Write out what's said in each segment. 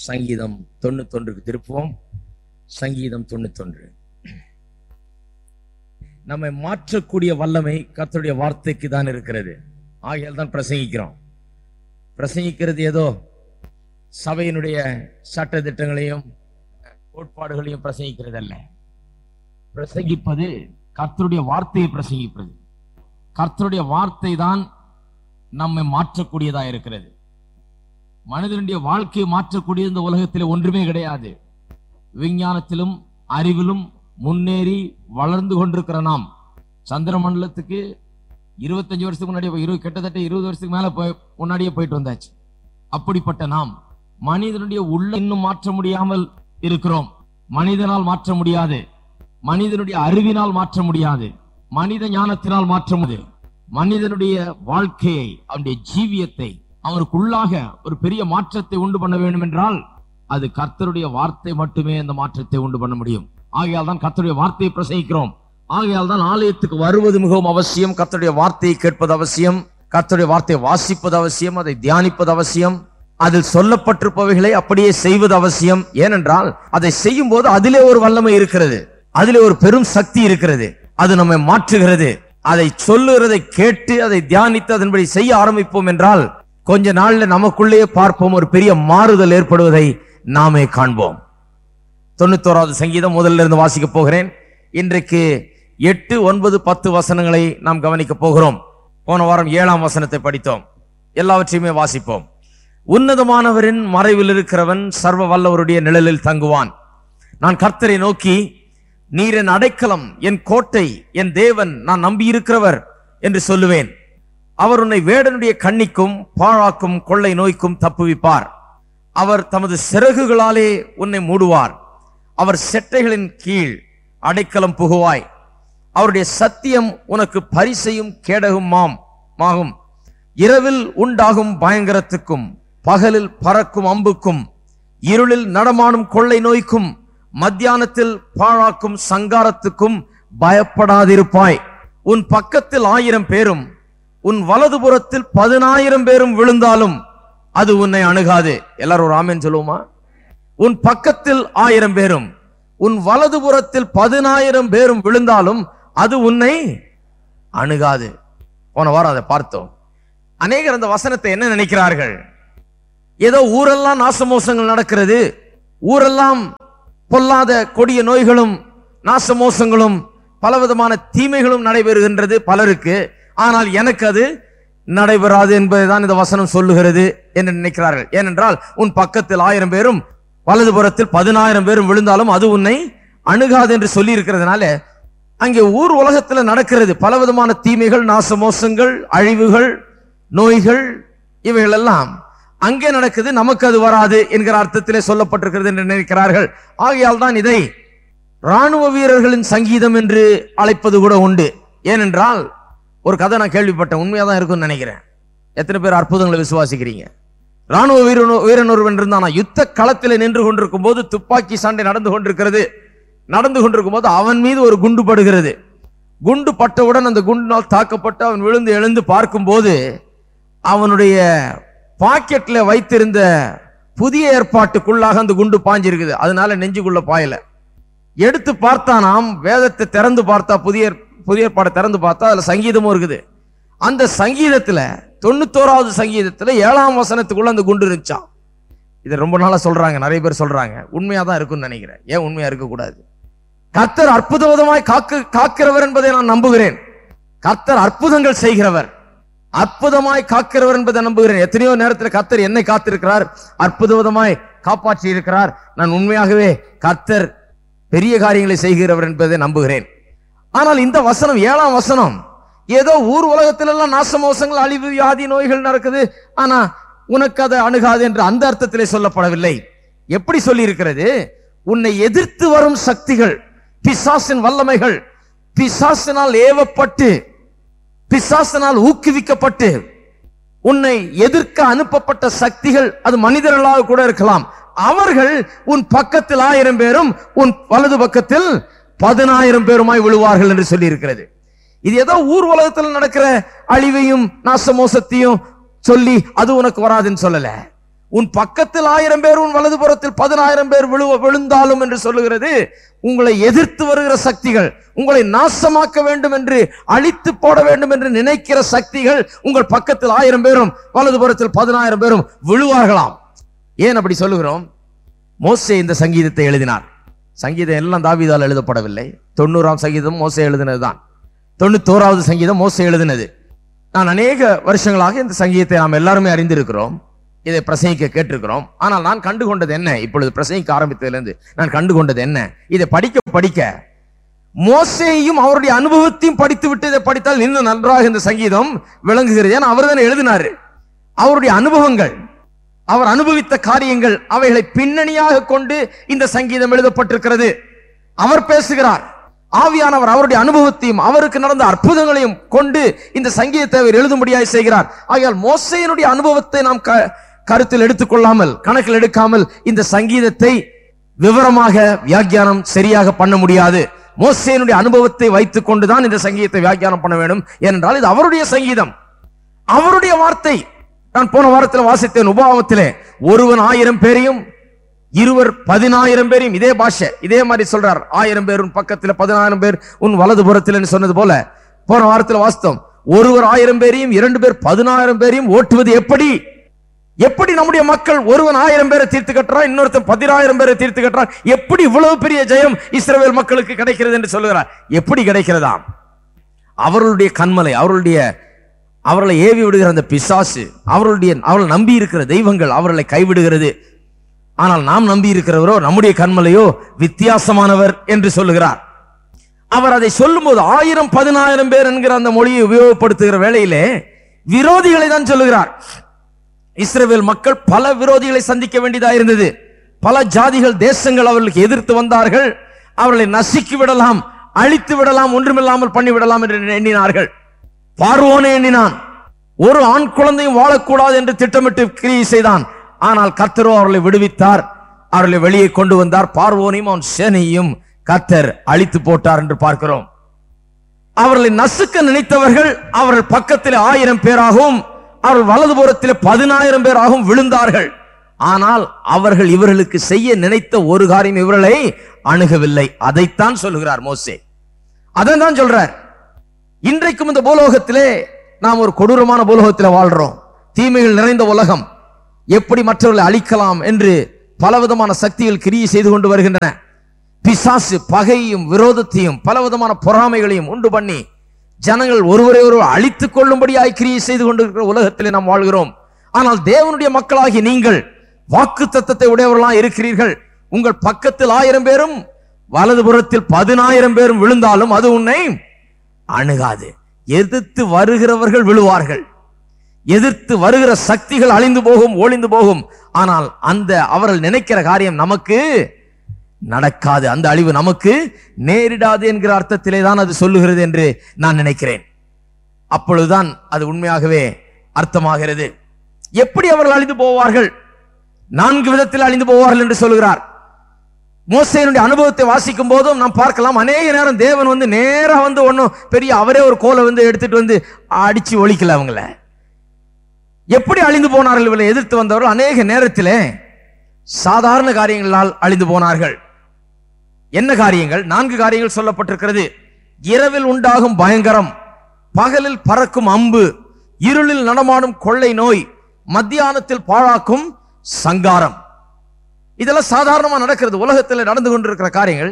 சங்கீதம் 91க்கு திருப்புவோம். சங்கீதம் 91. நம்மை மாற்றக்கூடிய வல்லமை கர்த்தருடைய வார்த்தைக்கு தான் இருக்கிறது. ஆகையால் தான் பிரசங்கிக்கிறோம். பிரசங்கிக்கிறது ஏதோ சபையினுடைய சட்ட திட்டங்களையும் கோட்பாடுகளையும் பிரசங்கிக்கிறது அல்ல. பிரசங்கிப்பது கர்த்தருடைய வார்த்தையை பிரசங்கிப்பது. கர்த்தருடைய வார்த்தை தான் நம்மை மாற்றக்கூடியதா இருக்கிறது. மனிதனுடைய வாழ்க்கையை மாற்றக்கூடிய இந்த உலகத்தில் ஒன்றுமே கிடையாது. விஞ்ஞானத்திலும் அறிவிலும் முன்னேறி வளர்ந்து கொண்டிருக்கிற நாம் சந்திர மண்டலத்துக்கு 25 வருஷத்துக்கு முன்னாடியே கிட்டத்தட்ட 20 வருஷத்துக்கு மேல முன்னாடியே போயிட்டு வந்தாச்சு. அப்படிப்பட்ட நாம் மனிதனுடைய உள்ள இன்னும் மாற்ற முடியாமல் இருக்கிறோம். மனிதனால் மாற்ற முடியாது, மனிதனுடைய அறிவினால் மாற்ற முடியாது, மனித ஞானத்தினால் மாற்ற முடியாது. மனிதனுடைய வாழ்க்கையை, அவனுடைய ஜீவியத்தை, அவனுக்குள்ளாக ஒரு பெரிய மாற்றத்தை உண்டு பண்ண வேண்டும் என்றால் அது கர்த்தருடைய வார்த்தை மட்டுமே அந்த மாற்றத்தை உண்டு பண்ண முடியும். ஆகையால் தான் கர்த்தருடைய வார்த்தையை பிரசங்கிக்கிறோம். ஆகையால் தான் ஆலயத்துக்கு வருவது மிகவும் அவசியம். கர்த்தருடைய வார்த்தையை கேட்பது அவசியம். கர்த்தருடைய வார்த்தையை வாசிப்பது அவசியம். அதை தியானிப்பது அவசியம். அதில் சொல்லப்பட்டிருப்பவைகளை அப்படியே செய்வது அவசியம். ஏனென்றால் அதை செய்யும் போது அதிலே ஒரு வல்லமை இருக்கிறது, அதிலே ஒரு பெரும் சக்தி இருக்கிறது. அது நம்மை மாற்றுகிறது. அதை சொல்லுகிறதை கேட்டு அதை தியானித்து அதன்படி செய்ய ஆரம்பிப்போம் என்றால் கொஞ்ச நாள்ல நமக்குள்ளே பார்ப்போம், ஒரு பெரிய மாறுதல் ஏற்படுவதை நாமே காண்போம். 91வது சங்கீதம் முதல்ல இருந்து வாசிக்க போகிறேன். இன்றைக்கு 8, 9, 10 வசனங்களை நாம் கவனிக்க போகிறோம். போன வாரம் 7ஆம் வசனத்தை படித்தோம். எல்லாவற்றையுமே வாசிப்போம். உன்னதமானவரின் மறைவில் இருக்கிறவன் சர்வ வல்லவருடைய நிழலில் தங்குவான். நான் கர்த்தரை நோக்கி, நீர் என் அடைக்கலம், என் கோட்டை, என் தேவன், நான் நம்பியிருக்கிறவர் என்று சொல்லுவேன். அவர் உன்னை வேடனுடைய கண்ணிக்கும் பாழாக்கும் கொள்ளை நோய்க்கும் தப்புவிப்பார். அவர் தமது சிறகுகளாலே உன்னை மூடுவார். அவர் செட்டைகளின் கீழ் அடைக்கலம் புகுவாய். அவருடைய சத்தியம் உனக்கு பரிசையும் கேடகமாகும். இரவில் உண்டாகும் பயங்கரத்துக்கும் பகலில் பறக்கும் அம்புக்கும் இருளில் நடமாடும் கொள்ளை நோய்க்கும் மத்தியானத்தில் பாழாக்கும் சங்காரத்துக்கும் பயப்படாதிருப்பாய். உன் பக்கத்தில் 1000 பேரும் உன் வலதுபுறத்தில் 10,000 பேரும் விழுந்தாலும் அது உன்னை அணுகாது. எல்லாரும் ஒரு ஆமென் சொல்லுவோமா? உன் பக்கத்தில் 1000 பேரும் உன் வலதுபுறத்தில் 10,000 பேரும் விழுந்தாலும் அது உன்னை அணுகாது. போன வாரம் அதை பார்த்தோம். அநேகர் அந்த வசனத்தை என்ன நினைக்கிறார்கள்? ஏதோ ஊரெல்லாம் நாசமோசங்கள் நடக்கிறது, ஊரெல்லாம் பொல்லாத கொடிய நோய்களும் நாசமோசங்களும் பலவிதமான தீமைகளும் நடைபெறுகின்றது பலருக்கு. ஆனால் எனக்கு அது நடைபெறாது என்பதைதான் இந்த வசனம் சொல்லுகிறது என்று நினைக்கிறார்கள். ஏனென்றால் உன் பக்கத்தில் 1000 பேரும் வலதுபுறத்தில் 10,000 பேரும் விழுந்தாலும் அது உன்னை அணுகாது என்று சொல்லி இருக்கிறதுனால அங்கே ஊர் உலகத்தில் நடக்கிறது பலவிதமான தீமைகள், நாசமோசங்கள், அழிவுகள், நோய்கள், இவைகள் எல்லாம் அங்கே நடக்குது, நமக்கு அது வராது என்கிற அர்த்தத்திலே சொல்லப்பட்டிருக்கிறது என்று நினைக்கிறார்கள். ஆகையால் தான் இதை ராணுவ வீரர்களின் சங்கீதம் என்று அழைப்பது கூட உண்டு. ஏனென்றால் ஒரு கதை நான் கேள்விப்பட்டேன், உண்மையா தான் இருக்கும்னு நினைக்கிறேன். எத்தனை பேர் அற்புதங்களை விசுவாசிக்கிறீங்க? ராணுவ வீரன் ஒருவன் இருந்தானா, யுத்த களத்திலே நின்று கொண்டிருக்கும் போது துப்பாக்கி சண்டை நடந்து கொண்டிருக்கும் போது அவன் மீது ஒரு குண்டு படுகிறது. குண்டு பட்டவுடன் அந்த குண்டினால் தாக்கப்பட்டு அவன் விழுந்து எழுந்து பார்க்கும் போது அவனுடைய பாக்கெட்ல வைத்திருந்த புதிய ஏற்பாட்டுக்குள்ளாக அந்த குண்டு பாஞ்சிருக்குது. அதனால நெஞ்சுக்குள்ள பாயல. எடுத்து பார்த்தானாம், வேதத்தை திறந்து பார்த்தா, புதிய ஏற்பாடை திறந்து பார்த்தா அதுல சங்கீதமும் இருக்குது. அந்த சங்கீதத்துல 91வது சங்கீதத்துல 7ஆம் வசனத்துக்குள்ள அந்த குண்டு இருந்துச்சாம். இதை ரொம்ப நாளா சொல்றாங்க, நிறைய பேர் சொல்றாங்க. உண்மையா தான் இருக்கும்னு நினைக்கிறேன். ஏன் உண்மையா இருக்க கூடாது? கர்த்தர் அற்புதமாய் காக்கிறவர் என்பதை நான் நம்புகிறேன். கர்த்தர் அற்புதங்கள் செய்கிறவர், அற்புதமாய் காக்கிறவர் என்பதை நம்புகிறேன். எத்தனையோ நேரத்தில் கர்த்தர் என்னை காத்திருக்கிறார், அற்புதமாய் காப்பாற்றி இருக்கிறார். நான் உண்மையாகவே கர்த்தர் பெரிய காரியங்களை செய்கிறவர் என்பதை நம்புகிறேன். ஆனால் இந்த வசனம் 7ஆம் வசனம் ஏதோ ஊர் உலகத்திலெல்லாம் நாசமோசங்கள், அழிவு, வியாதி, நோய்கள் நடக்குது, ஆனா உனக்கு அதை அணுகாது என்று அந்த அர்த்தத்திலே சொல்லப்படவில்லை. எப்படி சொல்லி இருக்கிறது? உன்னை எதிர்த்து வரும் சக்திகள், பிசாசின் வல்லமைகள், பிசாசினால் ஏவப்பட்டு, பிசாசினால் ஊக்குவிக்கப்பட்டு உன்னை எதிர்க்க அனுப்பப்பட்ட சக்திகள், அது மனிதர்களாக கூட இருக்கலாம், அவர்கள் உன் பக்கத்தில் 1000 பேரும் உன் வலது பக்கத்தில் 10,000 பேருமாய் விழுவார்கள் என்று சொல்லி இருக்கிறது. இது ஏதோ ஊர் உலகத்தில் நடக்கிற அழிவையும் நாசமோசத்தையும் சொல்லி அது உனக்கு வராதுன்னு சொல்லல. உன் பக்கத்தில் 1000 பேர் உன் வலதுபுறத்தில் 10,000 பேர் விழுந்தாலும் என்று சொல்லுகிறது. உங்களை எதிர்த்து வருகிற சக்திகள், உங்களை நாசமாக்க வேண்டும் என்று, அழித்து போட வேண்டும் என்று நினைக்கிற சக்திகள் உங்கள் பக்கத்தில் 1000 பேரும் வலதுபுறத்தில் 10,000 பேரும் விழுவார்களாம். ஏன் அப்படி சொல்லுகிறோம்? மோசே இந்த சங்கீதத்தை எழுதினார். சங்கீதம் எல்லாம் தாவீதால் எழுதப்படவில்லை. 90ஆம் சங்கீதம் மோசே எழுதினதுதான். 91வது சங்கீதம் மோசே எழுதினது. நான் அநேக வருஷங்களாக இந்த சங்கீதத்தை நாம் எல்லாருமே அறிந்திருக்கிறோம், இதை பிரசங்கிக்க கேட்டிருக்கிறோம். ஆனால் நான் கண்டுகொண்டது என்ன? இப்பொழுது பிரசங்கிக்க ஆரம்பித்ததிலிருந்து நான் கண்டுகொண்டது என்ன? இதை படிக்க மோசேயும் அவருடைய அனுபவத்தையும் படித்து விட்டு இதை படித்தால் இன்னும் நன்றாக இந்த சங்கீதம் விளங்குகிறது. ஏன்னா அவர் தான் எழுதினாரு. அவருடைய அனுபவங்கள், அவர் அனுபவித்த காரியங்கள், அவைகளை பின்னணியாக கொண்டு இந்த சங்கீதம் எழுதப்பட்டிருக்கிறது. அவர் பேசுகிறார். ஆவியானவர் அவருடைய அனுபவத்தையும் அவருக்கு நடந்த அற்புதங்களையும் கொண்டு இந்த சங்கீதத்தை அவர் எழுதும்படியாய் செய்கிறார். ஆகையால் மோசேயினுடைய அனுபவத்தை நாம் கருத்தில் எடுத்துக்கொள்ளாமல், கணக்கில் எடுக்காமல் இந்த சங்கீதத்தை விவரமாக வியாக்கியானம் சரியாக பண்ண முடியாது. மோசேயினுடைய அனுபவத்தை வைத்துக் கொண்டுதான் இந்த சங்கீதத்தை வியாக்கியானம் பண்ண வேண்டும். ஏனென்றால் இது அவருடைய சங்கீதம், அவருடைய வார்த்தை. நான் போன வாரத்தில் வாசித்தேன். உபாகமத்திலே ஒருவன் 1000 பேரையும் இருவர் 10,000 பேரையும் இதே பாஷை, இதே மாதிரி சொல்றார். 1000 பேர் உன் பக்கத்தில் 10,000 பேர் உன் வலதுபுறத்தில் சொன்னது போல போன வாரத்தில் வாசித்தோம். ஒருவர் 1000 பேரையும் 2 பேர் 10,000 பேரையும் ஓட்டுவது எப்படி? எப்படி நம்முடைய மக்கள் ஒருவன் 1000 பேரை தீர்த்து கட்டுறான், இன்னொருத்தன் 10,000 பேரை தீர்த்து கட்டுறான். எப்படி இவ்வளவு பெரிய ஜெயம் இஸ்ரவேல் மக்களுக்கு கிடைக்கிறது என்று சொல்லுகிறார். எப்படி கிடைக்கிறதாம்? அவர்களுடைய கண்மலை, அவர்களை ஏவி விடுகிற அந்த பிசாசு, அவர்கள் நம்பி இருக்கிற தெய்வங்கள் அவர்களை கைவிடுகிறது. ஆனால் நாம் நம்பி இருக்கிறவரோ, நம்முடைய கண்மலையோ வித்தியாசமானவர் என்று சொல்லுகிறார். அவர் அதை சொல்லும் போது 1000 10,000 பேர் என்கிற அந்த மொழியை உபயோகப்படுத்துகிற வேளையிலே விரோதிகளை தான் சொல்லுகிறார். இஸ்ரவேல் மக்கள் பல விரோதிகளை சந்திக்க வேண்டியதாக இருந்தது. பல ஜாதிகள், தேசங்கள் அவர்களுக்கு எதிர்த்து வந்தார்கள். அவர்களை நசுக்கி விடலாம், அழித்து விடலாம், ஒன்றுமில்லாமல் பண்ணிவிடலாம் என்று எண்ணினார்கள். பார்வோனே எண்ணினான். ஒரு ஆண் குழந்தையும் வாழக்கூடாது என்று திட்டமிட்டு கிரியை செய்தான். ஆனால் கர்த்தரோ அவர்களை விடுவித்தார், அவர்களை வெளியே கொண்டு வந்தார். பார்வோனையும் அவன் சேனையும் கர்த்தர் அழித்து போட்டார் என்று பார்க்கிறோம். அவர்களை நசுக்க நினைத்தவர்கள் அவர்கள் பக்கத்தில் 1000 பேராகவும் அவர்கள் வலதுபுறத்தில் 10,000 பேராகவும் விழுந்தார்கள். ஆனால் அவர்கள் இவர்களுக்கு செய்ய நினைத்த ஒரு காரியம் இவர்களை அணுகவில்லை. அதைத்தான் சொல்லுகிறார் மோசே. அதான் சொல்றார். இன்றைக்கும் இந்த பூலோகத்திலே நாம் ஒரு கொடூரமான பூலோகத்தில் வாழ்றோம். தீமைகள் நிறைந்த உலகம். எப்படி மற்றவர்களை அழிக்கலாம் என்று பலவிதமான சக்திகள் கிரியை செய்து கொண்டு வருகின்றன. பிசாசு பகையும் விரோதத்தையும் பலவிதமான பொறாமைகளையும் உண்டு பண்ணி ஜனங்கள் ஒருவரை ஒருவர் அழித்துக் கொள்ளும்படியாய் கிரியை செய்து கொண்டிருக்கிற உலகத்திலே நாம் வாழ்கிறோம். ஆனால் தேவனுடைய மக்களாகி நீங்கள் வாக்கு தத்தத்தை உடையவர்களாக இருக்கிறீர்கள். உங்கள் பக்கத்தில் 1000 பேரும் வலதுபுறத்தில் 10,000 பேரும் விழுந்தாலும் அது உன்னை அணுகாது. எதிர்த்து வருகிறவர்கள் விழுவார்கள், எதிர்த்து வருகிற சக்திகள் அழிந்து போகும், ஒளிந்து போகும். ஆனால் அந்த அவர்கள் நினைக்கிற காரியம் நமக்கு நடக்காது, அந்த அழிவு நமக்கு நேரிடாது என்கிற அர்த்தத்திலே தான் அது சொல்லுகிறது என்று நான் நினைக்கிறேன். அப்பொழுதுதான் அது உண்மையாகவே அர்த்தமாகிறது. எப்படி அவர்கள் அழிந்து போவார்கள்? 4 விதத்தில் அழிந்து போவார்கள் என்று சொல்லுகிறார். மோசேயினுடைய அனுபவத்தை வாசிக்கும் போதும் நாம் பார்க்கலாம். அநேக நேரம் தேவன் நேரா ஒன்னும் பெரிய அவரே ஒரு கோலை எடுத்துட்டு அடிச்சு ஒழிக்கல. அவங்கள எப்படி அழிந்து போனார்கள்? இவளை எதிர்த்து வந்தவர்கள் அநேக நேரத்திலே சாதாரண காரியங்களால் அழிந்து போனார்கள். என்ன காரியங்கள்? 4 காரியங்கள் சொல்லப்பட்டிருக்கிறது. இரவில் உண்டாகும் பயங்கரம், பகலில் பறக்கும் அம்பு, இருளில் நடமாடும் கொள்ளை நோய், மத்தியானத்தில் பாழாக்கும் சங்காரம். இதெல்லாம் சாதாரணமா நடக்கிறது, உலகத்தில் நடந்து கொண்டிருக்கிற காரியங்கள்.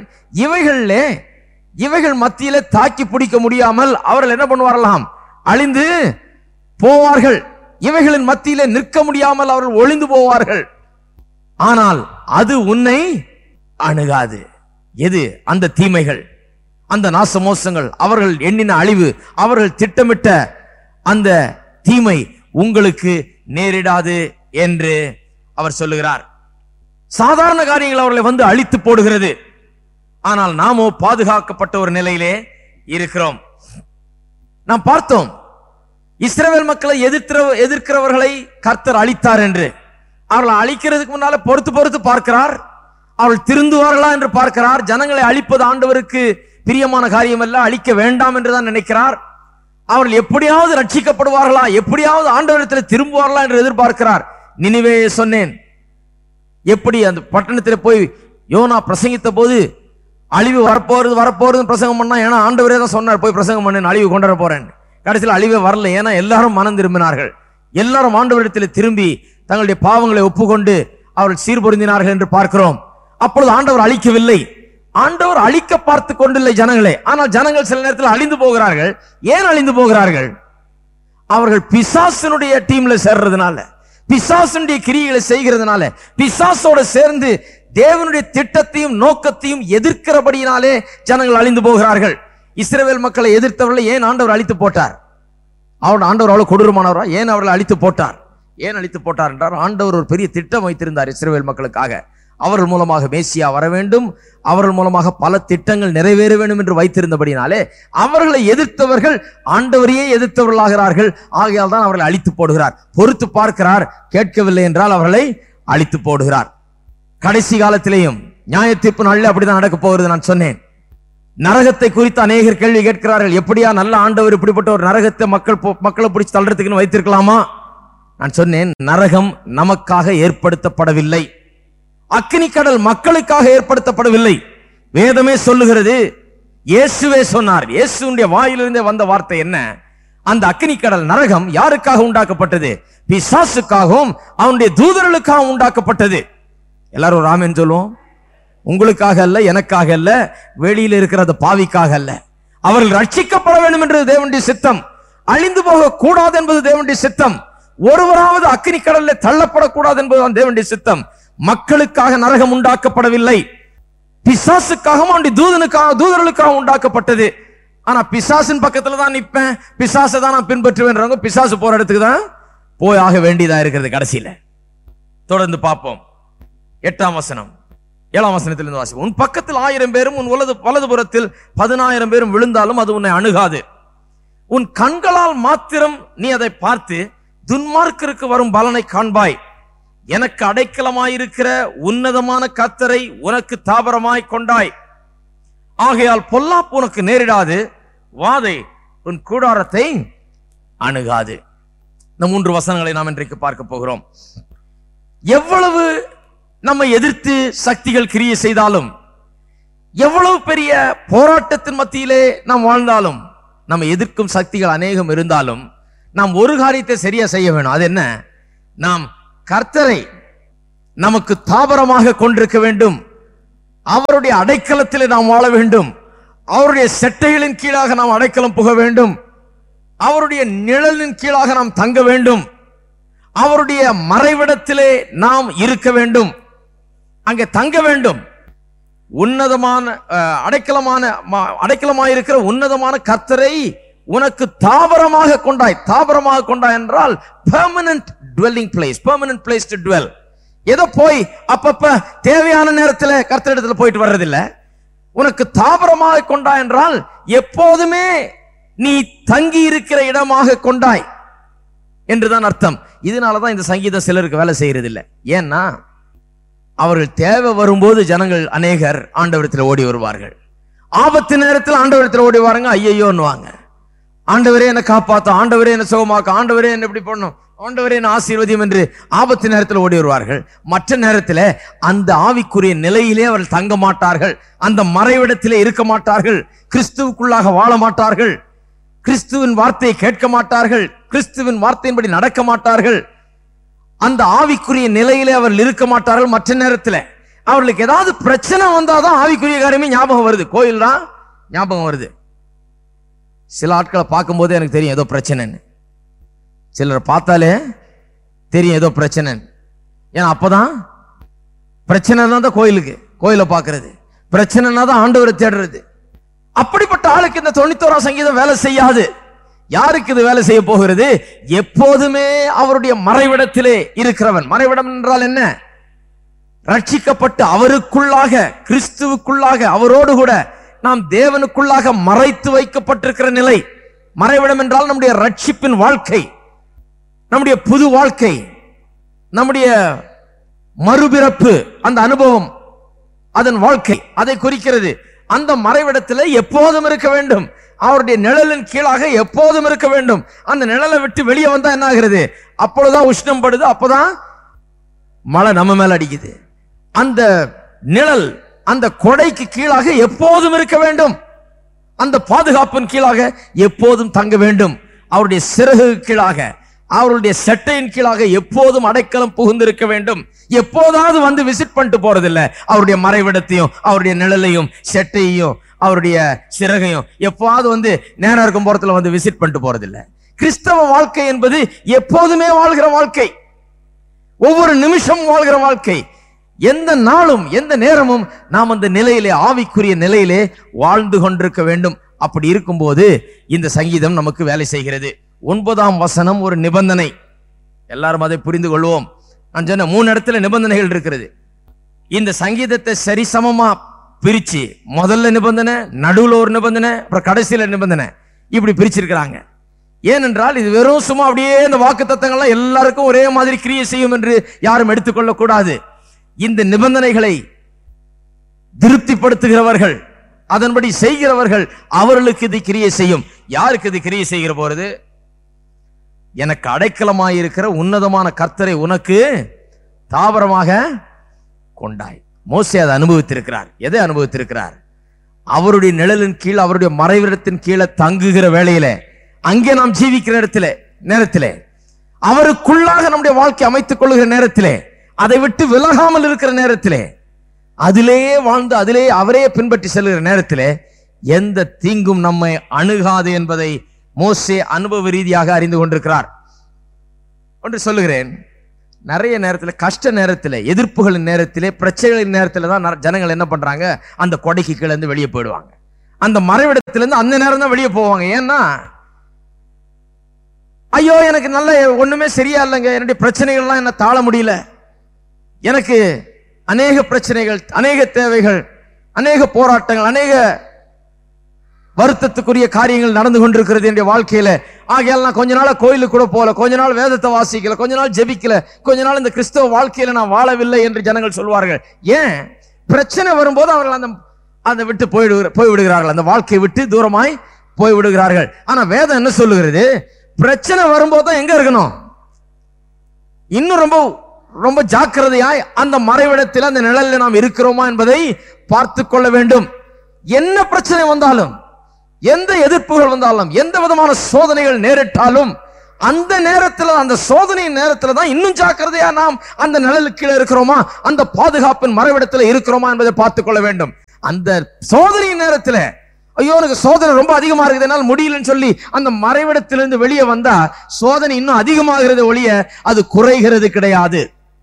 இவைகள் மத்தியிலே தாக்கி பிடிக்க முடியாமல் அவர்கள் என்ன பண்ணுவார்களாம்? அழிந்து போவார்கள். இவைகளின் மத்தியிலே நிற்க முடியாமல் அவர்கள் ஒளிந்து போவார்கள். ஆனால் அது உன்னை அணுகாது. எது? அந்த தீமைகள், அந்த நாசமோசங்கள், அவர்கள் எண்ணின அழிவு, அவர்கள் திட்டமிட்ட அந்த தீமை உங்களுக்கு நேரிடாது என்று அவர் சொல்லுகிறார். சாதாரண காரியங்கள் அவர்களை அழித்து போடுகிறது. ஆனால் நாமோ பாதுகாக்கப்பட்ட ஒரு நிலையிலே இருக்கிறோம். நாம் பார்த்தோம், இஸ்ரவேல் மக்களை எதிர்க்கிறவர்களை கர்த்தர் அழித்தார் என்று. அவர்களை அழிக்கிறதுக்கு முன்னால பொறுத்து பார்க்கிறார். அவர்கள் திருந்துவார்களா என்று பார்க்கிறார். ஜனங்களை அழிப்பது ஆண்டவருக்கு பிரியமான காரியம் அல்ல, அழிக்க வேண்டாம் என்றுதான் நினைக்கிறார். அவர்கள் எப்படியாவது ரட்சிக்கப்படுவார்களா, எப்படியாவது ஆண்டவரிடத்தில் திரும்புவார்களா என்று எதிர்பார்க்கிறார். நினிவேயை சொன்னேன். எப்படி அந்த பட்டணத்தில் போய் யோனா பிரசங்கித்த போது அழிவு வரப்போறது பிரசங்கம் பண்ணா, ஏன்னா ஆண்டவரே தான் சொன்னார் போய் பிரசங்கம் பண்ணேன், அழிவு கொண்டு வர போறேன். கடைசியில் அழிவே வரல. ஏன்னா எல்லாரும் மனம் திரும்பினார்கள். எல்லாரும் ஆண்டவரிடத்தில் திரும்பி தங்களுடைய பாவங்களை ஒப்புக்கொண்டு அவர்கள் சீர்பொருந்தினார்கள் என்று பார்க்கிறோம். அப்பொழுது ஆண்டவர் அழிக்கவில்லை. ஆண்டவர் அழிக்க பார்த்து கொண்டில்லை ஜனங்களே. ஆனால் ஜனங்கள் சில நேரத்தில் அழிந்து போகிறார்கள். ஏன் அழிந்து போகிறார்கள்? அவர்கள் பிசாசனுடைய டீம்ல சேர்றதுனால, பிசாசனுடைய கிரியைகளை செய்கிறதுனால, பிசாசோட சேர்ந்து தேவனுடைய திட்டத்தையும் நோக்கத்தையும் எதிர்க்கிறபடியினாலே ஜனங்கள் அழிந்து போகிறார்கள். இஸ்ரவேல் மக்களை எதிர்த்தவர்களை ஏன் ஆண்டவர் அழித்து போட்டார்? ஆண்டவர் அவ்வளவு கொடூரமானவரா? ஏன் அவர்களை அழித்து போட்டார்? ஏன் அழித்து போட்டார் என்றார், ஆண்டவர் ஒரு பெரிய திட்டம் வைத்திருந்தார் இஸ்ரவேல் மக்களுக்காக. அவர்கள் மூலமாக மேசியா வர வேண்டும், அவர்கள் மூலமாக பல திட்டங்கள் நிறைவேற வேண்டும் என்று வைத்திருந்தபடினாலே அவர்களை எதிர்த்தவர்கள் ஆண்டவரையே எதிர்த்தவர்களாகிறார்கள். ஆகையால் தான் அவர்களை அழித்து போடுகிறார். பொறுத்து பார்க்கிறார், கேட்கவில்லை என்றால் அவர்களை அழித்து போடுகிறார். கடைசி காலத்திலேயும் நியாய தீர்ப்பு நாளில் அப்படிதான் நடக்க போகிறது. நான் சொன்னேன், நரகத்தை குறித்து அநேகர் கேள்வி கேட்கிறார்கள். எப்படியா நல்ல ஆண்டவர் இப்படிப்பட்ட ஒரு நரகத்தை மக்களை பிடிச்சி தள்ளுறதுக்குன்னு வைத்திருக்கலாமா? நான் சொன்னேன், நரகம் நமக்காக ஏற்படுத்தப்படவில்லை. அக்கினி கடல் மக்களுக்காக ஏற்படுத்தப்படவில்லை. வேதமே சொல்லுகிறது, இயேசுவே சொன்னார். இயேசுடைய வாயிலிருந்தே வந்த வார்த்தை என்ன? அந்த அக்கினி கடல் நரகம் யாருக்காக உண்டாக்கப்பட்டது? பிசாசுக்காகவும் அவனுடைய தூதர்களுக்காக உண்டாக்கப்பட்டது. எல்லாரும் ஒரு ஆமென் சொல்லுவோம். உங்களுக்காக அல்ல, எனக்காக அல்ல, வெளியில் இருக்கிற அந்த பாவிக்காக அல்ல. அவர்கள் ரட்சிக்கப்பட வேண்டும் என்பது தேவனுடைய சித்தம். அழிந்து போக கூடாது என்பது தேவனுடைய சித்தம். ஒருவராவது அக்கினி கடலில் தள்ளப்படக்கூடாது என்பதுதான் தேவனுடைய சித்தம். மக்களுக்காக நரகம் உண்டாக்கப்படவில்லை, பிசாசுக்காகவும் அவனுடைய தூதர்களுக்காக உண்டாக்கப்பட்டது. ஆனா பிசாசின் பக்கத்துல தான் நிற்பேன், பிசாசை தான் நான் பின்பற்றுவேன். பிசாசு போற இடத்துக்கு தான் போய் ஆக வேண்டியதா இருக்கிறது. கடைசியில தொடர்ந்து பார்ப்போம். 8ஆம் வசனம், 7ஆம் வசனத்திலிருந்து வாசிப்போம். உன் பக்கத்தில் 1000 பேரும் உன் வலதுபுறத்தில் 10,000 பேரும் விழுந்தாலும் அது உன்னை அணுகாது. உன் கண்களால் மாத்திரம் நீ அதை பார்த்து துன்மார்க்கருக்கு வரும் பலனை காண்பாய். எனக்கு அடைக்கலமாயிருக்கிற உன்னதமான கர்த்தரை உனக்கு தாபரமாய் கொண்டாய். ஆகையால் பொல்லாப்பு உனக்கு நேரிடாது, வாதை உன் கூடாரத்தை அணுகாது. இந்த 3 வசனங்களை நாம் இன்றைக்கு பார்க்க போகிறோம். எவ்வளவு நம்மை எதிர்த்து சக்திகள் கிரியை செய்தாலும், எவ்வளவு பெரிய போராட்டத்தின் மத்தியிலே நாம் வாழ்ந்தாலும், நம்ம எதிர்க்கும் சக்திகள் அநேகம் இருந்தாலும், நாம் ஒரு காரியத்தை சரியா செய்ய வேணும். அது என்ன? நாம் கர்த்தரை நமக்கு தாபரமாக கொண்டிருக்க வேண்டும். அவருடைய அடைக்கலத்திலே நாம் வாழ வேண்டும். அவருடைய செட்டைகளின் கீழாக நாம் அடைக்கலம் புக வேண்டும். அவருடைய நிழலின் கீழாக நாம் தங்க வேண்டும். அவருடைய மறைவிடத்திலே நாம் இருக்க வேண்டும், அங்கே தங்க வேண்டும். உன்னதமான அடைக்கலமாயிருக்கிற உன்னதமான கர்த்தரை உனக்கு தாபரமாக கொண்டாய். தாபரமாக கொண்டாய் என்றால் permanent dwelling place, permanent place to dwell. ஏதோ போய் அப்பப்ப தேவையான நேரத்தில் கர்த்தரிடத்துல போயிட்டு வர்றதில்லை. உனக்கு தாபரமாக கொண்டாய் என்றால் எப்போதுமே நீ தங்கி இருக்கிற இடமாக கொண்டாய் என்றுதான் அர்த்தம். இதனாலதான் இந்த சங்கீதம் சிலருக்கு வேலை செய்யறது இல்லை. ஏன்னா அவர்கள் தேவை வரும்போது ஜனங்கள் அநேகர் ஆண்டவரிடத்தில் ஓடி வருவார்கள். ஆபத்து நேரத்தில் ஆண்டவரிடத்தில் ஓடி வாருங்க, ஐயோன்னுவாங்க. ஆண்டவரே என்னை காப்பாத்த, ஆண்டவரே என்ன சுகமாக்க, ஆண்டவரே என்ன இப்படி பண்ணும், ஆண்டவரே என்ன ஆசீர்வதியும் என்று ஆபத்து நேரத்தில் ஓடி வருவார்கள். மற்ற நேரத்தில் அந்த ஆவிக்குரிய நிலையிலே அவர்கள் தங்க மாட்டார்கள், அந்த மறைவிடத்திலே இருக்க மாட்டார்கள், கிறிஸ்துவுக்குள்ளாக வாழ மாட்டார்கள், கிறிஸ்துவின் வார்த்தையை கேட்க மாட்டார்கள், கிறிஸ்துவின் வார்த்தையின்படி நடக்க மாட்டார்கள். அந்த ஆவிக்குரிய நிலையிலே அவர்கள் இருக்க மாட்டார்கள். மற்ற நேரத்தில் அவர்களுக்கு ஏதாவது பிரச்சனை வந்தாதான் ஆவிக்குரிய காரியமே ஞாபகம் வருது. கோயில் தான் ஞாபகம் வருது. சில ஆட்களை பார்க்கும் போது எனக்கு தெரியும் ஏதோ பிரச்சனைன்னு. சிலரை பார்த்தாலே தெரியும் ஏதோ பிரச்சனை. ஏன்னா அப்பதான் பிரச்சனை தான் கோயிலுக்கு, கோயிலை பார்க்கறது, பிரச்சனைனா தான் ஆண்டவரை தேடுறது. அப்படிப்பட்ட ஆளுக்கு இந்த 91ஆம் சங்கீதம் வேலை செய்யாது. யாருக்கு இது வேலை செய்ய போகிறது? எப்போதுமே அவருடைய மறைவிடத்திலே இருக்கிறவன். மறைவிடம் என்றால் என்ன? ரட்சிக்கப்பட்டு அவருக்குள்ளாக, கிறிஸ்துவுக்குள்ளாக, அவரோடு கூட நாம் தேவனுக்குள்ளாக மறைத்து வைக்கப்பட்டிருக்கிற நிலை. மறைவிடம் என்றால் நம்முடைய ரட்சிப்பின் வாழ்க்கை, நம்முடைய புது வாழ்க்கை, நம்முடைய மறுபிறப்பு, அந்த அனுபவம், அதன் வாழ்க்கை, அதை குறிக்கிறது. அந்த மறைவிடத்தில் எப்போதும் இருக்க வேண்டும். அவருடைய நிழலின் கீழாக எப்போதும் இருக்க வேண்டும். அந்த நிழலை விட்டு வெளியே வந்தா என்ன ஆகிறது? அப்பொழுதுதான் உஷ்ணம் படுது, அப்பதான் மழை நம்ம மேல அடிக்குது. அந்த நிழல் அந்த கொடைக்கு கீழாக எப்போதும் இருக்க வேண்டும். அந்த பாதுகாப்பின் கீழாக எப்போதும் தங்க வேண்டும். அவருடைய சிறகு கீழாக, அவருடைய செட்டையின் கீழாக எப்போதும் அடைக்கலம் புகுந்திருக்க வேண்டும். எப்போதாவது வந்து விசிட் பண்ணிட்டு போறதில்லை. அவருடைய மறைவிடத்தையும் அவருடைய நிழலையும் செட்டையையும் அவருடைய சிறகையும் எப்போது வந்து நேரம் இருக்கும் போறதுல வந்து விசிட் பண்ணிட்டு போறதில்லை. கிறிஸ்தவ வாழ்க்கை என்பது எப்போதுமே வாழ்கிற வாழ்க்கை, ஒவ்வொரு நிமிஷம் வாழ்கிற வாழ்க்கை. எந்த நாளும் எந்த நேரமும் நாம் அந்த நிலையிலே, ஆவிக்குரிய நிலையிலே வாழ்ந்து கொண்டிருக்க வேண்டும். அப்படி இருக்கும்போது இந்த சங்கீதம் நமக்கு வேலை செய்கிறது. 9ஆம் வசனம் ஒரு நிபந்தனை. எல்லாரும் அதை புரிந்து கொள்வோம். நான் சொன்ன 3 இடத்துல நிபந்தனைகள் இருக்கிறது. இந்த சங்கீதத்தை சரிசமமா பிரிச்சு முதல்ல நிபந்தனை, நடுவுல ஒரு நிபந்தனை, அப்புறம் கடைசியில நிபந்தனை, இப்படி பிரிச்சிருக்கிறாங்க. ஏனென்றால் இது வெறும் சும்மா அப்படியே இந்த வாக்கு தத்தங்கள்லாம் எல்லாருக்கும் ஒரே மாதிரி கிரியை செய்யும் என்று யாரும் எடுத்துக்கொள்ள கூடாது. இந்த நிபந்தனைகளை திருப்திப்படுத்துகிறவர்கள், அதன்படி செய்கிறவர்கள், அவர்களுக்கு இது கிரியை செய்யும். யாருக்கு இது கிரியை செய்கிற போறது? எனக்கு அடைக்கலமாயிருக்கிற உன்னதமான கர்த்தரை உனக்கு தாவரமாக கொண்டாய். மோசே அதை அனுபவித்திருக்கிறார். எதை அனுபவித்திருக்கிறார்? அவருடைய நிழலின் கீழ், அவருடைய மறைவிடத்தின் கீழே தங்குகிற வேளையில, அங்கே நாம் ஜீவிக்கிற நேரத்திலே, அவருக்குள்ளாக நம்முடைய வாழ்க்கை அமைத்துக் கொள்ளுகிற நேரத்திலே, அதை விட்டு விலகாமல் இருக்கிற நேரத்திலே, அதிலேயே வாழ்ந்து அதிலே அவரே பின்பற்றி செல்கிற நேரத்திலே எந்த தீங்கும் நம்மை அணுகாது என்பதை மோசே அனுபவ ரீதியாக அறிந்து கொண்டிருக்கிறார். ஒன்று சொல்லுகிறேன், நிறைய நேரத்தில், கஷ்ட நேரத்தில், எதிர்ப்புகளின் நேரத்திலே, பிரச்சனைகளின் நேரத்தில் தான் ஜனங்கள் என்ன பண்றாங்க? அந்த கொடைக்கு கீழே இருந்து வெளியே போயிடுவாங்க. அந்த மறைவிடத்திலிருந்து அந்த நேரம் தான் வெளியே போவாங்க. ஏன்னா, ஐயோ எனக்கு நல்ல ஒண்ணுமே சரியா இல்லைங்க, என்னுடைய பிரச்சனைகள்லாம் என்ன தாழ முடியல, எனக்கு அநேக பிரச்சனைகள், அநேக தேவைகள், அநேக போராட்டங்கள், அநேக வருத்தத்துக்குரிய காரியங்கள் நடந்து கொண்டிருக்கிறது என்னுடைய வாழ்க்கையில. ஆகையால் நான் கொஞ்ச நாள் கோயிலுக்கு கூட போல, கொஞ்ச நாள் வேதத்தை வாசிக்கல, கொஞ்ச நாள் ஜெபிக்கல, கொஞ்ச நாள் இந்த கிறிஸ்தவ வாழ்க்கையில நான் வாழவில்லை என்று ஜனங்கள் சொல்வார்கள். ஏன்? பிரச்சனை வரும்போது அவர்கள் அதை விட்டு போய்விடுகிறார்கள், அந்த வாழ்க்கையை விட்டு தூரமாய் போய்விடுகிறார்கள். ஆனா வேதம் என்ன சொல்லுகிறது? பிரச்சனை வரும்போது தான் எங்க இருக்கணும்? இன்னும் ரொம்ப ரொம்ப ஜாக்கிரதையாய் அந்த மறைவிடத்தில், அந்த நிழலில் நாம் இருக்கிறோமா என்பதை பார்த்து கொள்ள வேண்டும். என்ன பிரச்சனை வந்தாலும், எந்த எதிர்ப்புகள் வந்தாலும், எந்த விதமான சோதனைகள் நேரிட்டாலும், அந்த நேரத்தில், அந்த சோதனையின் நேரத்தில் தான் இன்னும் ஜாக்கிரதையா நாம் அந்த நிழலுக்கு கீழே இருக்கிறோமா, அந்த பாதுகாப்பின் மறைவிடத்தில் இருக்கிறோமா என்பதை பார்த்துக் கொள்ள வேண்டும். அந்த சோதனையின் நேரத்தில், ஐயோ எனக்கு சோதனை ரொம்ப அதிகமா இருக்குது, என்னால் முடியலன்னு சொல்லி அந்த மறைவிடத்திலிருந்து வெளியே வந்தா சோதனை இன்னும் அதிகமாகிறது ஒழிய அது குறைகிறது கிடையாது.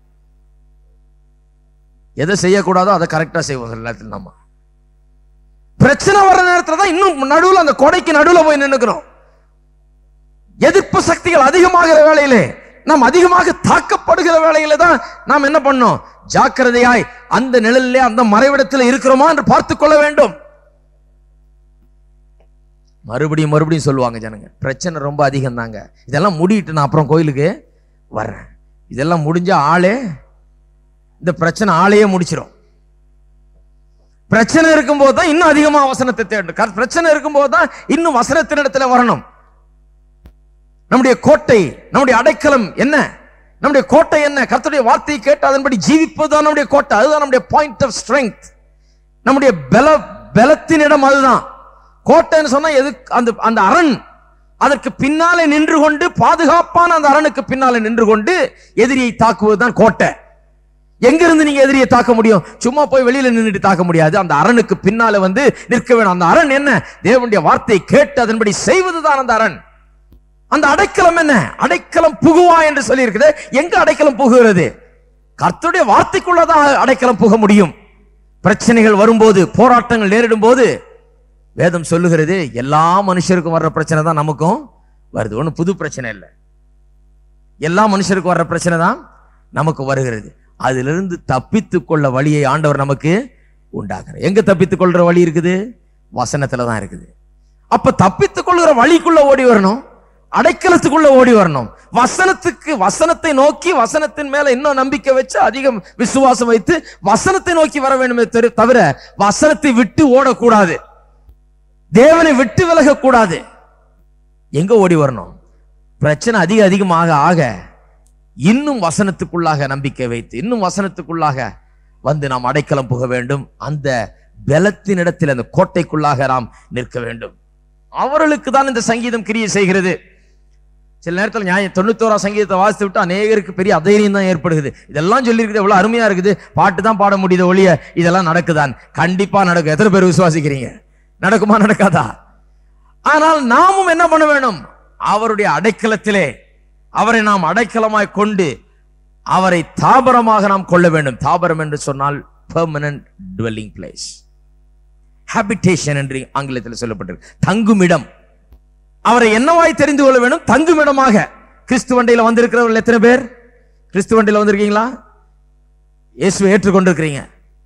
எதை செய்யக்கூடாதோ அதை கரெக்டா செய்வோம். சில நேரத்தில் நம்ம பிரச்சனை வர நேரத்தில் தான் இன்னும் நடுவில், அந்த கொடைக்கு நடுவில் போய் நின்னுக்கிறோம். எதிர்ப்பு சக்திகள் அதிகமாகிற வேளையிலே, நாம் அதிகமாக தாக்கப்படுகிற வேளையில தான் நாம் என்ன பண்ணோம்? ஜாக்கிரதையாய் அந்த நிழலிலே, அந்த மறைவிடத்தில் இருக்கிறோமா என்று பார்த்துக் கொள்ள வேண்டும். மறுபடியும் மறுபடியும் சொல்லுவாங்க ஜனங்க, பிரச்சனை ரொம்ப அதிகம் தாங்க, இதெல்லாம் முடிட்டு நான் அப்புறம் கோயிலுக்கு வர்றேன். இதெல்லாம் முடிஞ்ச ஆளே, இந்த பிரச்சனை ஆளையே முடிச்சிடும். பிரச்சனை இருக்கும்போது தான் இன்னும் அதிகமா வசனத்தை தேடணும். பிரச்சனை இருக்கும்போது தான் இன்னும் வசனத்தின் இடத்துல வரணும். நம்முடைய கோட்டை, நம்முடைய அடைக்கலம் என்ன? நம்முடைய கோட்டை என்ன? கர்த்தருடைய வார்த்தையை கேட்டு அதன்படி ஜீவிப்பதுதான் நம்முடைய கோட்டை. அதுதான் நம்முடைய பாயிண்ட் ஆஃப் ஸ்ட்ரெங்த். நம்முடைய பலத்தின் இடம் அதுதான். கோட்டைன்னு சொன்னா எது? அந்த அரண், அதற்கு பின்னாலே நின்று கொண்டு, பாதுகாப்பான அந்த அரணுக்கு பின்னாலே நின்று கொண்டு எதிரியை தாக்குவதுதான் கோட்டை. எங்கிருந்து நீங்க எதிரியை தாக்க முடியும்? சும்மா போய் வெளியில நின்றுட்டு தாக்க முடியாது. அந்த அரணுக்கு பின்னால வந்து நிற்க வேணும். அந்த அரண் என்ன? தேவனுடைய வார்த்தையை கேட்டு அதன்படி செய்வதுதான் அந்த அரண். அந்த அடைக்கலம் என்ன? அடைக்கலம் புகுவா என்று சொல்லி இருக்குது. எங்க அடைக்கலம் புகுகிறது? கர்த்தருடைய வார்த்தைக்குள்ளதான் அடைக்கலம் புக முடியும். பிரச்சனைகள் வரும்போது, போராட்டங்கள் நேரிடும் போது வேதம் சொல்லுகிறது, எல்லா மனுஷருக்கும் வர்ற பிரச்சனை தான் நமக்கும் வருது. ஒன்னும் புது பிரச்சனை இல்லை. எல்லா மனுஷருக்கும் வர்ற பிரச்சனை தான் நமக்கு வருகிறது. அதிலிருந்து தப்பித்துக் கொள்ள வழியை ஆண்டவர் நமக்கு உண்டாக்குற. எங்க தப்பித்துக் கொள்ற வழி இருக்குது? வசனத்துல தான் இருக்குது. அப்ப தப்பித்துக் கொள்கிற வழிக்குள்ள ஓடி வரணும், அடைக்கலத்துக்குள்ள ஓடி வரணும். வசனத்தை நோக்கி, வசனத்தின் மேல இன்னும் நம்பிக்கை வச்சு, அதிகம் விசுவாசம் வைத்து வசனத்தை நோக்கி வர வேண்டுமே தவிர வசனத்தை விட்டு ஓடக்கூடாது, தேவனை விட்டு விலக கூடாது. எங்க ஓடி வரணும்? பிரச்சனை அதிகமாக ஆக இன்னும் வசனத்துக்குள்ளாக நம்பிக்கை வைத்து இன்னும் வசனத்துக்குள்ளாக வந்து நாம் அடைக்கலம் புக வேண்டும். அந்த பலத்தின் இடத்தில் அந்த கோட்டைக்குள்ளாக நாம் நிற்க வேண்டும். அவர்களுக்கு தான் இந்த சங்கீதம் கிரியை செய்கிறது. சில நேரத்தில் 91 சங்கீதத்தை வாசித்து விட்டு அநேகருக்கு பெரிய அதைரியம் தான் ஏற்படுகிறது. இதெல்லாம் சொல்லியிருக்குது, எவ்வளவு அருமையா இருக்குது, பாட்டு தான் பாட முடியுது ஒழிய இதெல்லாம் நடக்குதான்? கண்டிப்பா நடக்கும். எத்தனை பேர் விசுவாசிக்கிறீங்க? நடக்குமா நடக்காதா? ஆனால் நாமும் என்ன பண்ண வேணும்? அவருடைய அடைக்கலத்திலே அவரை நாம் அடைக்கலமாய் கொண்டு அவரை தாபரமாக நாம் கொள்ள வேண்டும். தாபரம் என்று சொன்னால் பெர்மனன்ட் டுவெல்லிங் பிளேஸ், ஹாபிடேஷன் என்று ஆங்கிலத்தில் சொல்லப்பட்டிருக்கு, தங்குமிடம். அவரை என்னவாய் தெரிந்து கொள்ள வேண்டும்? தங்குமிடமாக. கிறிஸ்துவண்டையில வந்திருக்கிறவர்கள் எத்தனை பேர் கிறிஸ்துவண்டையில வந்திருக்கீங்களா? இயேசுவை ஏற்றுக்கொண்டிருக்கிறீங்க?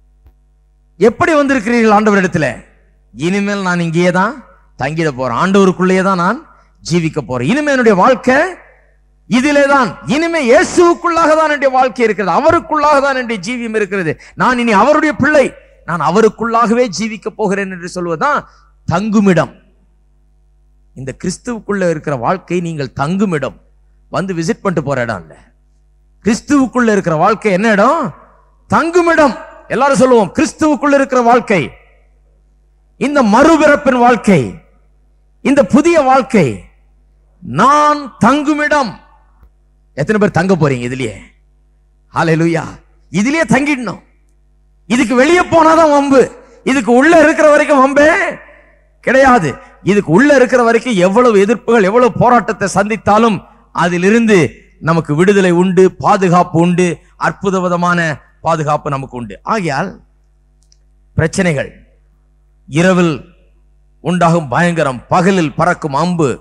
எப்படி வந்திருக்கிறீர்கள் ஆண்டவரிடத்தில்? இனிமேல் நான் இங்கேயே தான் தங்கிட போறேன், ஆண்டவருக்குள்ளேயே தான் நான் ஜீவிக்க போறேன், இனிமே என்னுடைய வாழ்க்கை இதிலே தான், இனிமே இயேசுக்குள்ளாக தான் என்னுடைய வாழ்க்கை இருக்கிறது, அவருக்குள்ளாக தான் என்னுடைய ஜீவியம் இருக்கிறது, நான் இனி அவருடைய பிள்ளை, நான் அவருக்குள்ளாகவே ஜீவிக்க போகிறேன் என்று சொல்வதுதான் தங்குமிடம். இந்த கிறிஸ்துவுக்குள்ள இருக்கிற வாழ்க்கை நீங்கள் தங்குமிடம், வந்து விசிட் பண்ணிட்டு போற இடம் இல்ல. கிறிஸ்துவுக்குள்ள இருக்கிற வாழ்க்கை என்ன இடம்? தங்குமிடம். எல்லாரும் சொல்லுவோம், கிறிஸ்துவுக்குள்ள இருக்கிற வாழ்க்கை, இந்த மறுபிறப்பின் வாழ்க்கை, இந்த புதிய வாழ்க்கை, நான் தங்குமிடம். எத்தனை பேர் தங்க போறீங்க இதுலயே? ஹல்லேலூயா. இதுலயே தங்கிடணும். இதுக்கு வெளியே போனாதான் வம்பு. இதுக்கு உள்ள இருக்கிற வரைக்கும் வம்பே கிடையாது. இதுக்கு உள்ள இருக்கிற வரைக்கும் எவ்வளவு எதிர்ப்புகள், எவ்வளவு போராட்டத்தை சந்தித்தாலும் அதிலிருந்து நமக்கு விடுதலை உண்டு, பாதுகாப்பு உண்டு, அற்புத விதமான பாதுகாப்பு நமக்கு உண்டு. ஆகையால் பிரச்சனைகள், இரவில் உண்டாகும் பயங்கரம், பகலில் பறக்கும் அம்பு,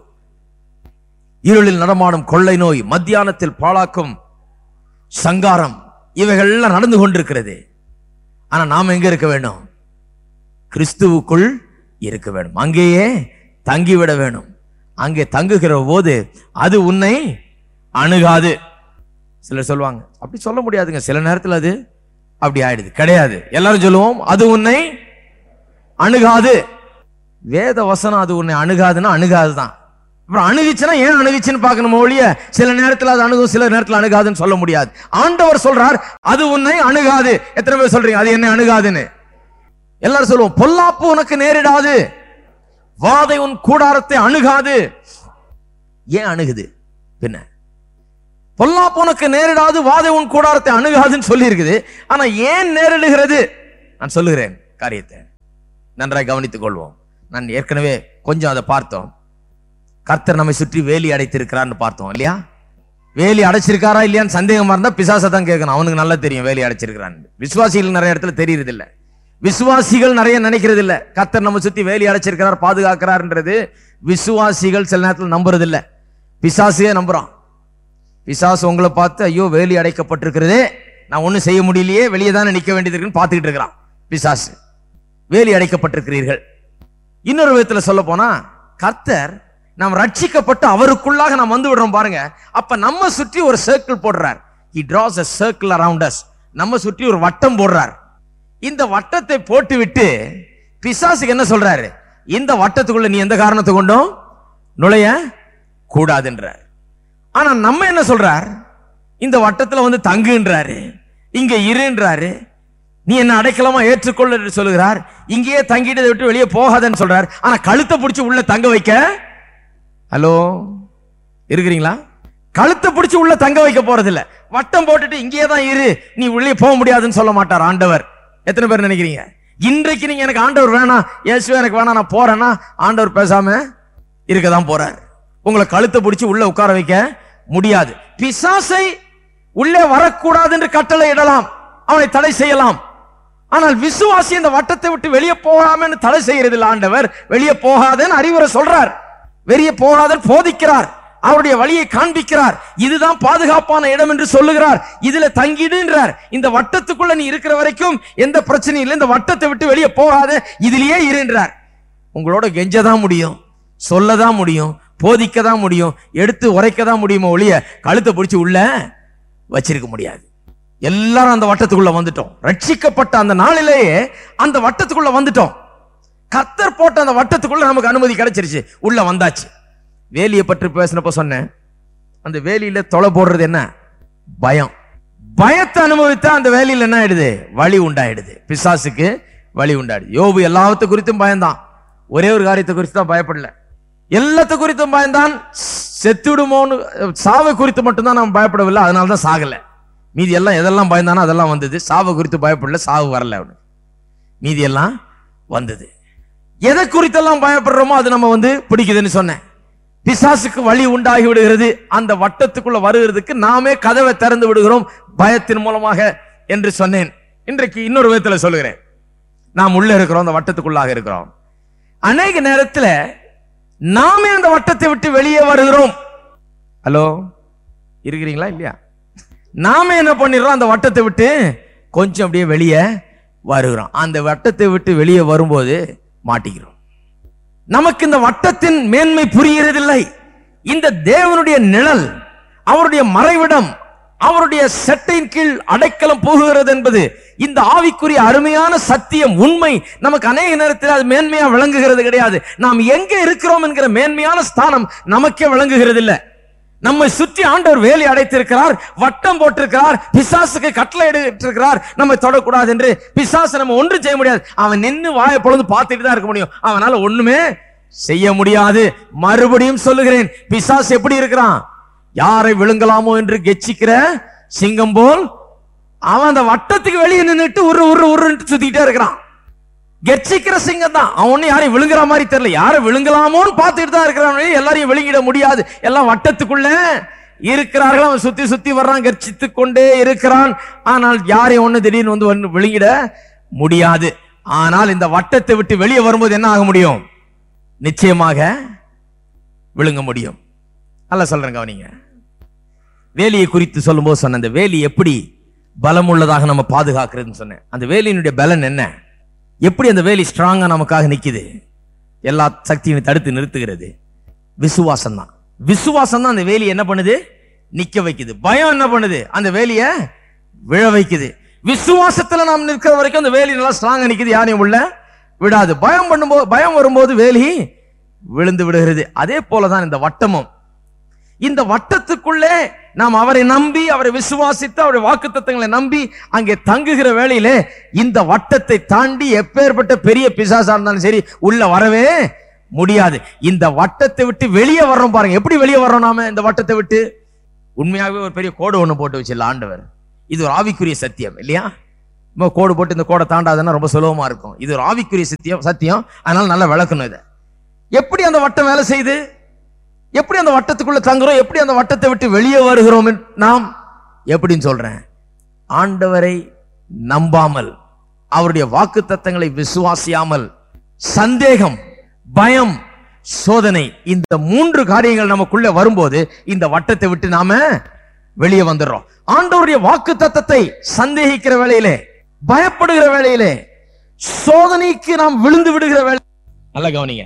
இருளில் நடமாடும் கொள்ளை நோய், மத்தியானத்தில் பாழாக்கும் சங்காரம், இவைகள் எல்லாம் நடந்து கொண்டிருக்கிறது. ஆனா நாம் எங்க இருக்க வேண்டும்? கிறிஸ்துவுக்குள் இருக்க வேண்டும். அங்கேயே தங்கிவிட வேண்டும். அங்கே தங்குகிற போது அது உன்னை அணுகாது. சிலர் சொல்லுவாங்க, அப்படி சொல்ல முடியாதுங்க, சில நேரத்தில் அது அப்படி ஆயிடுது. கிடையாது, எல்லாரும் சொல்லுவோம் அது உன்னை அணுகாது. வேத வசனம் அது உன்னை அணுகாதுன்னா அணுகாதுதான். அப்புறம் அணுகிச்சுன்னா ஏன் அணுகிச்சுன்னு பார்க்கணும் ஒழிய சில நேரத்தில் அது அணுகும், சில நேரத்தில் அணுகாதுன்னு சொல்ல முடியாது. ஆண்டவர் சொல்றார் அது உன்னை அணுகாது. எத்தனை பேர் சொல்றீங்க அது என்னை அணுகாதுன்னு? எல்லாரும் சொல்லுவோம், பொல்லாப்பு உனக்கு நேரிடாது, வாதை உன் கூடாரத்தை அணுகாது. ஏன் அணுகுது? பின்ன பொல்லாப்பு உனக்கு நேரிடாது, வாதை உன் கூடாரத்தை அணுகாதுன்னு சொல்லி இருக்குது. ஆனா ஏன் நேரிடுகிறது? நான் சொல்லுகிறேன் காரியத்தை, நன்றாய் கவனித்துக் கொள்வோம். நான் ஏற்கனவே கொஞ்சம் அதை பார்த்தோம். கர்த்தர் நம்மை சுற்றி வேலி அடைத்திருக்கிறான்னு பார்த்தோம் இல்லையா? வேலி அடைச்சிருக்காரா இல்லையான்னு சந்தேகமா இருந்தா பிசாசை தான் கேட்கணும். அவனுக்கு நல்லா தெரியும் வேலி அடைச்சிருக்கிறான்னு. விசுவாசிகள் நிறைய இடத்துல தெரியுறது இல்ல, விசுவாசிகள் நிறைய நினைக்கிறது இல்ல. கர்த்தர் நம்ம சுத்தி வேலி அடைச்சிருக்கிறார், பாதுகாக்கிறார்ன்றது விசுவாசிகள் சில நேரத்தில் நம்புறது இல்ல, பிசாசையே நம்புறான். பிசாசு உங்களை பார்த்து ஐயோ வேலி அடைக்கப்பட்டிருக்கிறதே, நான் ஒன்னும் செய்ய முடியலையே, வெளியே தானே நிக்க வேண்டியது இருக்குன்னு பார்த்துக்கிட்டு இருக்கிறான் பிசாசு. வேலி அடைக்கப்பட்டிருக்கிறீர்கள். இன்னொரு விதத்துல சொல்ல போனா, கர்த்தர் நாம் ரட்சிக்கப்பட்டு அவருக்குள்ளாக நாம் வந்து விடுறோம் பாருங்க. அப்ப நம்ம சுற்றி ஒரு சர்க்கிள் போடுறார். He draws a circle around us. நம்ம சுற்றி ஒரு வட்டம் போடுறார். இந்த வட்டத்தை போட்டு விட்டு பிசாசுக்கு என்ன சொல்றாரு? இந்த வட்டத்துக்குள்ள நீ எந்த காரணத்தை கொண்டும் நுழைய கூடாதுன்றார். ஆனா நம்ம என்ன சொல்றார்? இந்த வட்டத்துல வந்து தங்குன்றாரு, இங்க இருன்றாரு, நீ என்ன அடைக்கலமா ஏற்றுக்கொள்ள என்று சொல்லுகிறார். இங்கேயே தங்கிட்டதை விட்டு வெளியே போகாதன்னு சொல்றார். ஆனா கழுத்தை பிடிச்சி உள்ள தங்க வைக்க, ஹலோ இருக்கிறீங்களா? கழுத்தை பிடிச்சி உள்ள தங்க வைக்க போறது இல்ல. வட்டம் போட்டுட்டு இங்கேயே தான் இரு, நீ உள்ளே போக முடியாதுன்னு சொல்ல மாட்டார் ஆண்டவர். எத்தனை பேர் நினைக்கிறீங்க இன்றைக்கு நீங்க எனக்கு ஆண்டவர் வேணாம், இயேசுவே எனக்கு வேணாம், நான் போறேன்னா ஆண்டவர் பேசாம இருக்கதான் போறார். உங்களை கழுத்தை பிடிச்சி உள்ள உட்கார வைக்க முடியாது. பிசாசை உள்ளே வரக்கூடாது என்று கட்டளை இடலாம், அவனை தடை செய்யலாம். ஆனால் விசுவாசி இந்த வட்டத்தை விட்டு வெளியே போகாம தடை செய்யறது இல்லை. ஆண்டவர் வெளியே போகாதன்னு அறிவுரை சொல்றார், வெளியே போகாதன்னு போதிக்கிறார், அவருடைய வழியை காண்பிக்கிறார். இதுதான் பாதுகாப்பான இடம் என்று சொல்லுகிறார். இதுல தங்கிடுன்றார். இந்த வட்டத்துக்குள்ள நீ இருக்கிற வரைக்கும் எந்த பிரச்சனையும் இல்லை, இந்த வட்டத்தை விட்டு வெளியே போகாத, இதுலயே இருன்றார். உங்களோட கெஞ்சதான் முடியும், சொல்லதான் முடியும், போதிக்கதான் முடியும், எடுத்து உரைக்கதான் முடியுமோ ஒழிய கழுத்தை பிடிச்சி உள்ள வச்சிருக்க முடியாது. எல்லாரும் அந்த வட்டத்துக்குள்ள வந்துட்டோம். ரட்சிக்கப்பட்ட அந்த நாளிலேயே அந்த வட்டத்துக்குள்ள வந்துட்டோம். கர்த்தர் போட்ட அந்த வட்டத்துக்குள்ள நமக்கு அனுமதி கிடைச்சிருச்சு, உள்ள வந்தாச்சு. வேலியை பற்றி பேசினப்ப சொன்னேன், அந்த வேலியில தொலை போடுறது என்ன? பயம். பயத்தை அனுபவித்தா அந்த வேலையில் என்ன ஆயிடுது? வழி உண்டாயிடுது. பிசாசுக்கு வழி உண்டாயிடுது. யோபு எல்லாத்த குறித்தும் பயந்தான், ஒரே ஒரு காரியத்தை குறித்து தான் பயப்படல. எல்லாத்த குறித்தும் பயந்தான். செத்துடுமோன்னு, சாவை குறித்து மட்டும்தான் நாம் பயப்படவில்லை, அதனாலதான் சாகல. மீதி எல்லாம் எதெல்லாம் பயந்தானோ அதெல்லாம் வந்தது. சாவை குறித்து பயப்படல, சாவு வரல அவனுக்கு. மீதி எல்லாம் வந்தது. எதை குறித்தெல்லாம் பயப்படுறோமோ அது நம்ம பிடிக்குதுன்னு சொன்னேன். பிசாசுக்கு வழி உண்டாகி விடுகிறது. அந்த வட்டத்துக்குள்ள வருகிறதுக்கு நாமே கதவை திறந்து விடுகிறோம் பயத்தின் மூலமாக என்று சொன்னேன். இன்றைக்கு இன்னொரு விதத்தில் சொல்லுகிறேன். நாம் உள்ள இருக்கிறோம், அந்த வட்டத்துக்குள்ளாக இருக்கிறோம். அநேக நேரத்தில் நாமே அந்த வட்டத்தை விட்டு வெளியே வருகிறோம். ஹலோ, இருக்கிறீங்களா இல்லையா? நாமே என்ன பண்ணிடுறோம்? அந்த வட்டத்தை விட்டு கொஞ்சம் அப்படியே வெளியே வருகிறோம். அந்த வட்டத்தை விட்டு வெளியே வரும்போது மாட்டிக்கிறோம். நமக்கு இந்த வட்டத்தின் மேன்மை புரிகிறதில்லை. இந்த தேவனுடைய நிழல், அவருடைய மறைவிடம், அவருடைய செட்டையின் கீழ் அடைக்கலம் போகுகிறது என்பது இந்த ஆவிக்குரிய அருமையான சத்தியம், உண்மை நமக்கு அநேக நேரத்தில் அது மேன்மையா விளங்குகிறது கிடையாது. நாம் எங்கே இருக்கிறோம் என்கிற மேன்மையான ஸ்தானம் நமக்கே விளங்குகிறது இல்லை. நம்மை சுற்றி ஆண்டவர் வேலி அடைத்திருக்கிறார், வட்டம் போட்டிருக்கிறார், பிசாசுக்கு கட்டளை எடுத்திருக்கிறார், நம்மை தொடக்கூடாது என்று. பிசாசு நம்ம ஒன்றும் செய்ய முடியாது. அவன் நின்று வாயை பொழுது பார்த்துட்டு தான் இருக்க முடியும், அவனால ஒண்ணுமே செய்ய முடியாது. மறுபடியும் சொல்லுகிறேன், பிசாசு எப்படி இருக்கிறான்? யாரை விழுங்கலாமோ என்று கெச்சிக்கிற சிங்கம் போல் அவன் அந்த வட்டத்துக்கு வெளியே நின்றுட்டு உரு உரு உருன்னு சுத்திக்கிட்டே இருக்கிறான். கெச்சிக்கிற சிங்கம் தான். அவன் யாரையும் விழுங்குற மாதிரி தெரியல, யாரை விழுங்கலாமோன்னு பார்த்துட்டு தான் இருக்கிறான். எல்லாரையும் விழுங்கிட முடியாது, எல்லாம் வட்டத்துக்குள்ள இருக்கிறார்கள். அவன் சுத்தி சுத்தி வர்றான், கர்ச்சித்து கொண்டே இருக்கிறான். ஆனால் யாரையும் ஒண்ணு திடீர்னு விழுங்கிட முடியாது. ஆனால் இந்த வட்டத்தை விட்டு வெளியே வரும்போது என்ன ஆக முடியும்? நிச்சயமாக விழுங்க முடியும். அல்ல சொல்றேன், கவனிங்க. வேலியை குறித்து சொல்லும் போது சொன்ன, அந்த வேலி எப்படி பலம் உள்ளதாக நம்ம பாதுகாக்கிறதுன்னு சொன்னேன். அந்த வேலியினுடைய பலன் என்ன? எப்படி அந்த வேலி ஸ்ட்ராங்கா நமக்காக நிக்குது? எல்லா சக்தியும் தடுத்து நிறுத்துகிறது. விசுவாசம் தான். விசுவாசம் தான் அந்த வேலி என்ன பண்ணுது? நிக்க வைக்குது. பயம் என்ன பண்ணுது? அந்த வேலிய விழ வைக்குது. விசுவாசத்துல நாம் நிற்கிற வரைக்கும் அந்த வேலி நல்லா ஸ்ட்ராங்கா நிக்குது, யாரையும் உள்ள விடாது. பயம் வரும்போது வேலி விழுந்து விடுகிறது. அதே போலதான் இந்த வட்டமும். இந்த வட்டத்துக்குள்ளே நாம் அவரை நம்பி, அவரை விசுவாசித்து, அவருடைய வாக்குத்தத்தங்களை நம்பி அங்கே தங்குகிற வேளையிலே இந்த வட்டத்தை தாண்டி எப்பேற்பட்ட பெரிய பிசாசா இருந்தாலும் சரி உள்ள வரவே முடியாது. இந்த வட்டத்தை விட்டு வெளியே வர்றோம் பாருங்க. எப்படி வெளியே வர்றோம் நாம இந்த வட்டத்தை விட்டு? உண்மையாகவே ஒரு பெரிய கோடு ஒண்ணு போட்டு வச்சிடல ஆண்டவர். இது ஒரு ஆவிக்குரிய சத்தியம் இல்லையா? கோடு போட்டு இந்த கோடை தாண்டாதுன்னா ரொம்ப சுலபமா இருக்கும். இது ஒரு ஆவிக்குரிய சத்தியம். அதனால நல்லா விளக்கணும் இதை. எப்படி அந்த வட்டம் வேலை செய்யுது? எப்படி அந்த வட்டத்துக்குள்ள தங்குறோம்? எப்படி அந்த வட்டத்தை விட்டு வெளியே வருகிறோம்? நாம் எப்படின்னு சொல்றேன். ஆண்டவரை நம்பாமல், அவருடைய வாக்குத்தத்தங்களை விசுவாசியாமல், சந்தேகம், பயம், சோதனை, இந்த 3 காரியங்கள் நமக்குள்ள வரும்போது இந்த வட்டத்தை விட்டு நாம வெளியே வந்துடுறோம். ஆண்டவருடைய வாக்குத்தத்தத்தை சந்தேகிக்கிற வேளையிலே, பயப்படுகிற வேளையிலே, சோதனைக்கு நாம் விழுந்து விடுகிற வேளை. நல்ல கவனிங்க.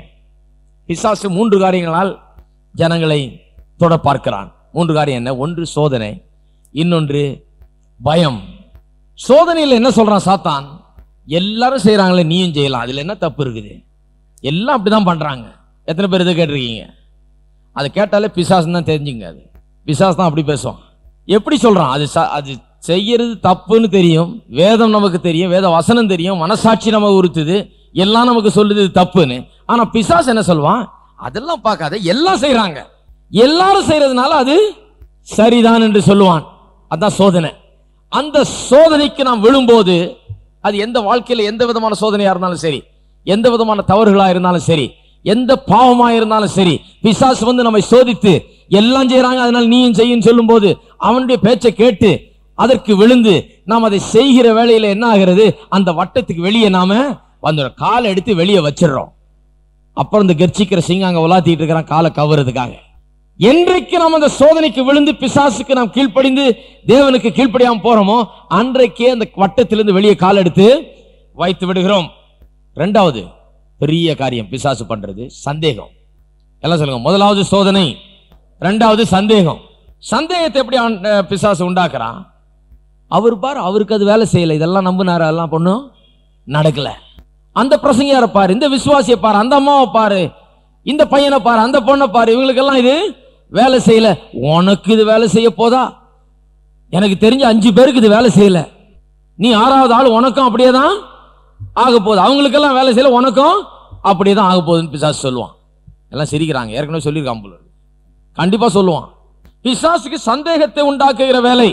பிசாசு 3 காரியங்களால் ஜனங்களை தொட பார்க்கிறான். 3 காரியம் என்ன? ஒன்று சோதனை, இன்னொன்று பயம். சோதனையில் என்ன சொல்றான் சாத்தான்? எல்லாரும் செய்யறாங்களே, நீயும் செய்யலாம், அதுல என்ன தப்பு இருக்குது? எல்லாம் அப்படிதான் பண்றாங்க. எத்தனை பேர் இதை கேட்டிருக்கீங்க? அதை கேட்டாலே பிசாசு தான் தெரிஞ்சுங்க. அது பிசாசு தான் அப்படி பேசுவான். எப்படி சொல்றான்? அது செய்யறது தப்புன்னு தெரியும், வேதம் நமக்கு தெரியும், வேத வசனம் தெரியும், மனசாட்சி நமக்கு உறுத்துது, எல்லாம் நமக்கு சொல்லுது தப்புன்னு. ஆனா பிசாசு என்ன சொல்வான்? அதெல்லாம் பார்க்காத, எல்லாம் செய்யறாங்க, எல்லாரும் செய்யறதுனால அது சரிதான் என்று சொல்லுவான். அதான் சோதனை. அந்த சோதனைக்கு நாம் விழும்போது, அது எந்த வாழ்க்கையில எந்த விதமான சோதனையா இருந்தாலும் சரி, எந்த விதமான தவறுகளா இருந்தாலும் சரி, எந்த பாவமா இருந்தாலும் சரி, பிசாசு வந்து நம்மை சோதித்து எல்லாம் செய்யறாங்க அதனால நீயும் செய்யும் சொல்லும் போது அவனுடைய பேச்சை கேட்டு அதற்கு விழுந்து நாம் அதை செய்கிற வேளையில என்ன ஆகிறது? அந்த வட்டத்துக்கு வெளியே நாம வந்துடும். காலை எடுத்து வெளியே வச்சிடறோம். அப்புறம் இந்த கர்ச்சிக்கிற சிங்கம் அங்க உலாத்திட்டு இருக்கிறான் காலை கவர்றதுக்காக. என்றைக்கு நாம் அந்த சோதனைக்கு விழுந்து பிசாசுக்கு நாம் கீழ்ப்படிந்து தேவனுக்கு கீழ்ப்படியாம போறோமோ அன்றைக்கே அந்த வட்டத்திலிருந்து வெளியே கால் எடுத்து வைத்து விடுகிறோம். 2வது பெரிய காரியம் பிசாசு பண்றது சந்தேகம். எல்லாம் சொல்லுங்க. முதலாவது சோதனை, 2வது சந்தேகம். சந்தேகத்தை எப்படி பிசாசு உண்டாக்குறான்? அவர் பாரு, அவருக்கு அது வேலை செய்யல, இதெல்லாம் நம்பினாரு, அதெல்லாம் பொண்ணும் நடக்கல. அந்த பிரசங்கியாரை பாரு, இந்த விசுவாசியை பாரு, அந்த அம்மாவை பாரு, இந்த பையனை பாரு, அந்த பொண்ணை பாரு, இவங்களுக்கெல்லாம் இது வேலை செய்யல, உனக்கு இது வேலை செய்ய போதா? எனக்கு தெரிஞ்ச 5 பேருக்கு இது வேலை செய்யல, நீ 6வது ஆள், உனக்கும் அப்படியே தான் ஆக போகுது. அவங்களுக்கெல்லாம் வேலை செய்யல, உனக்கும் அப்படியே தான் ஆக போகுதுன்னு பிசாசு சொல்லுவான். எல்லாம் சிரிக்கிறாங்க, ஏற்கனவே சொல்லியிருக்கான் போல, கண்டிப்பா சொல்லுவான். பிசாசுக்கு சந்தேகத்தை உண்டாக்குகிற வேலை.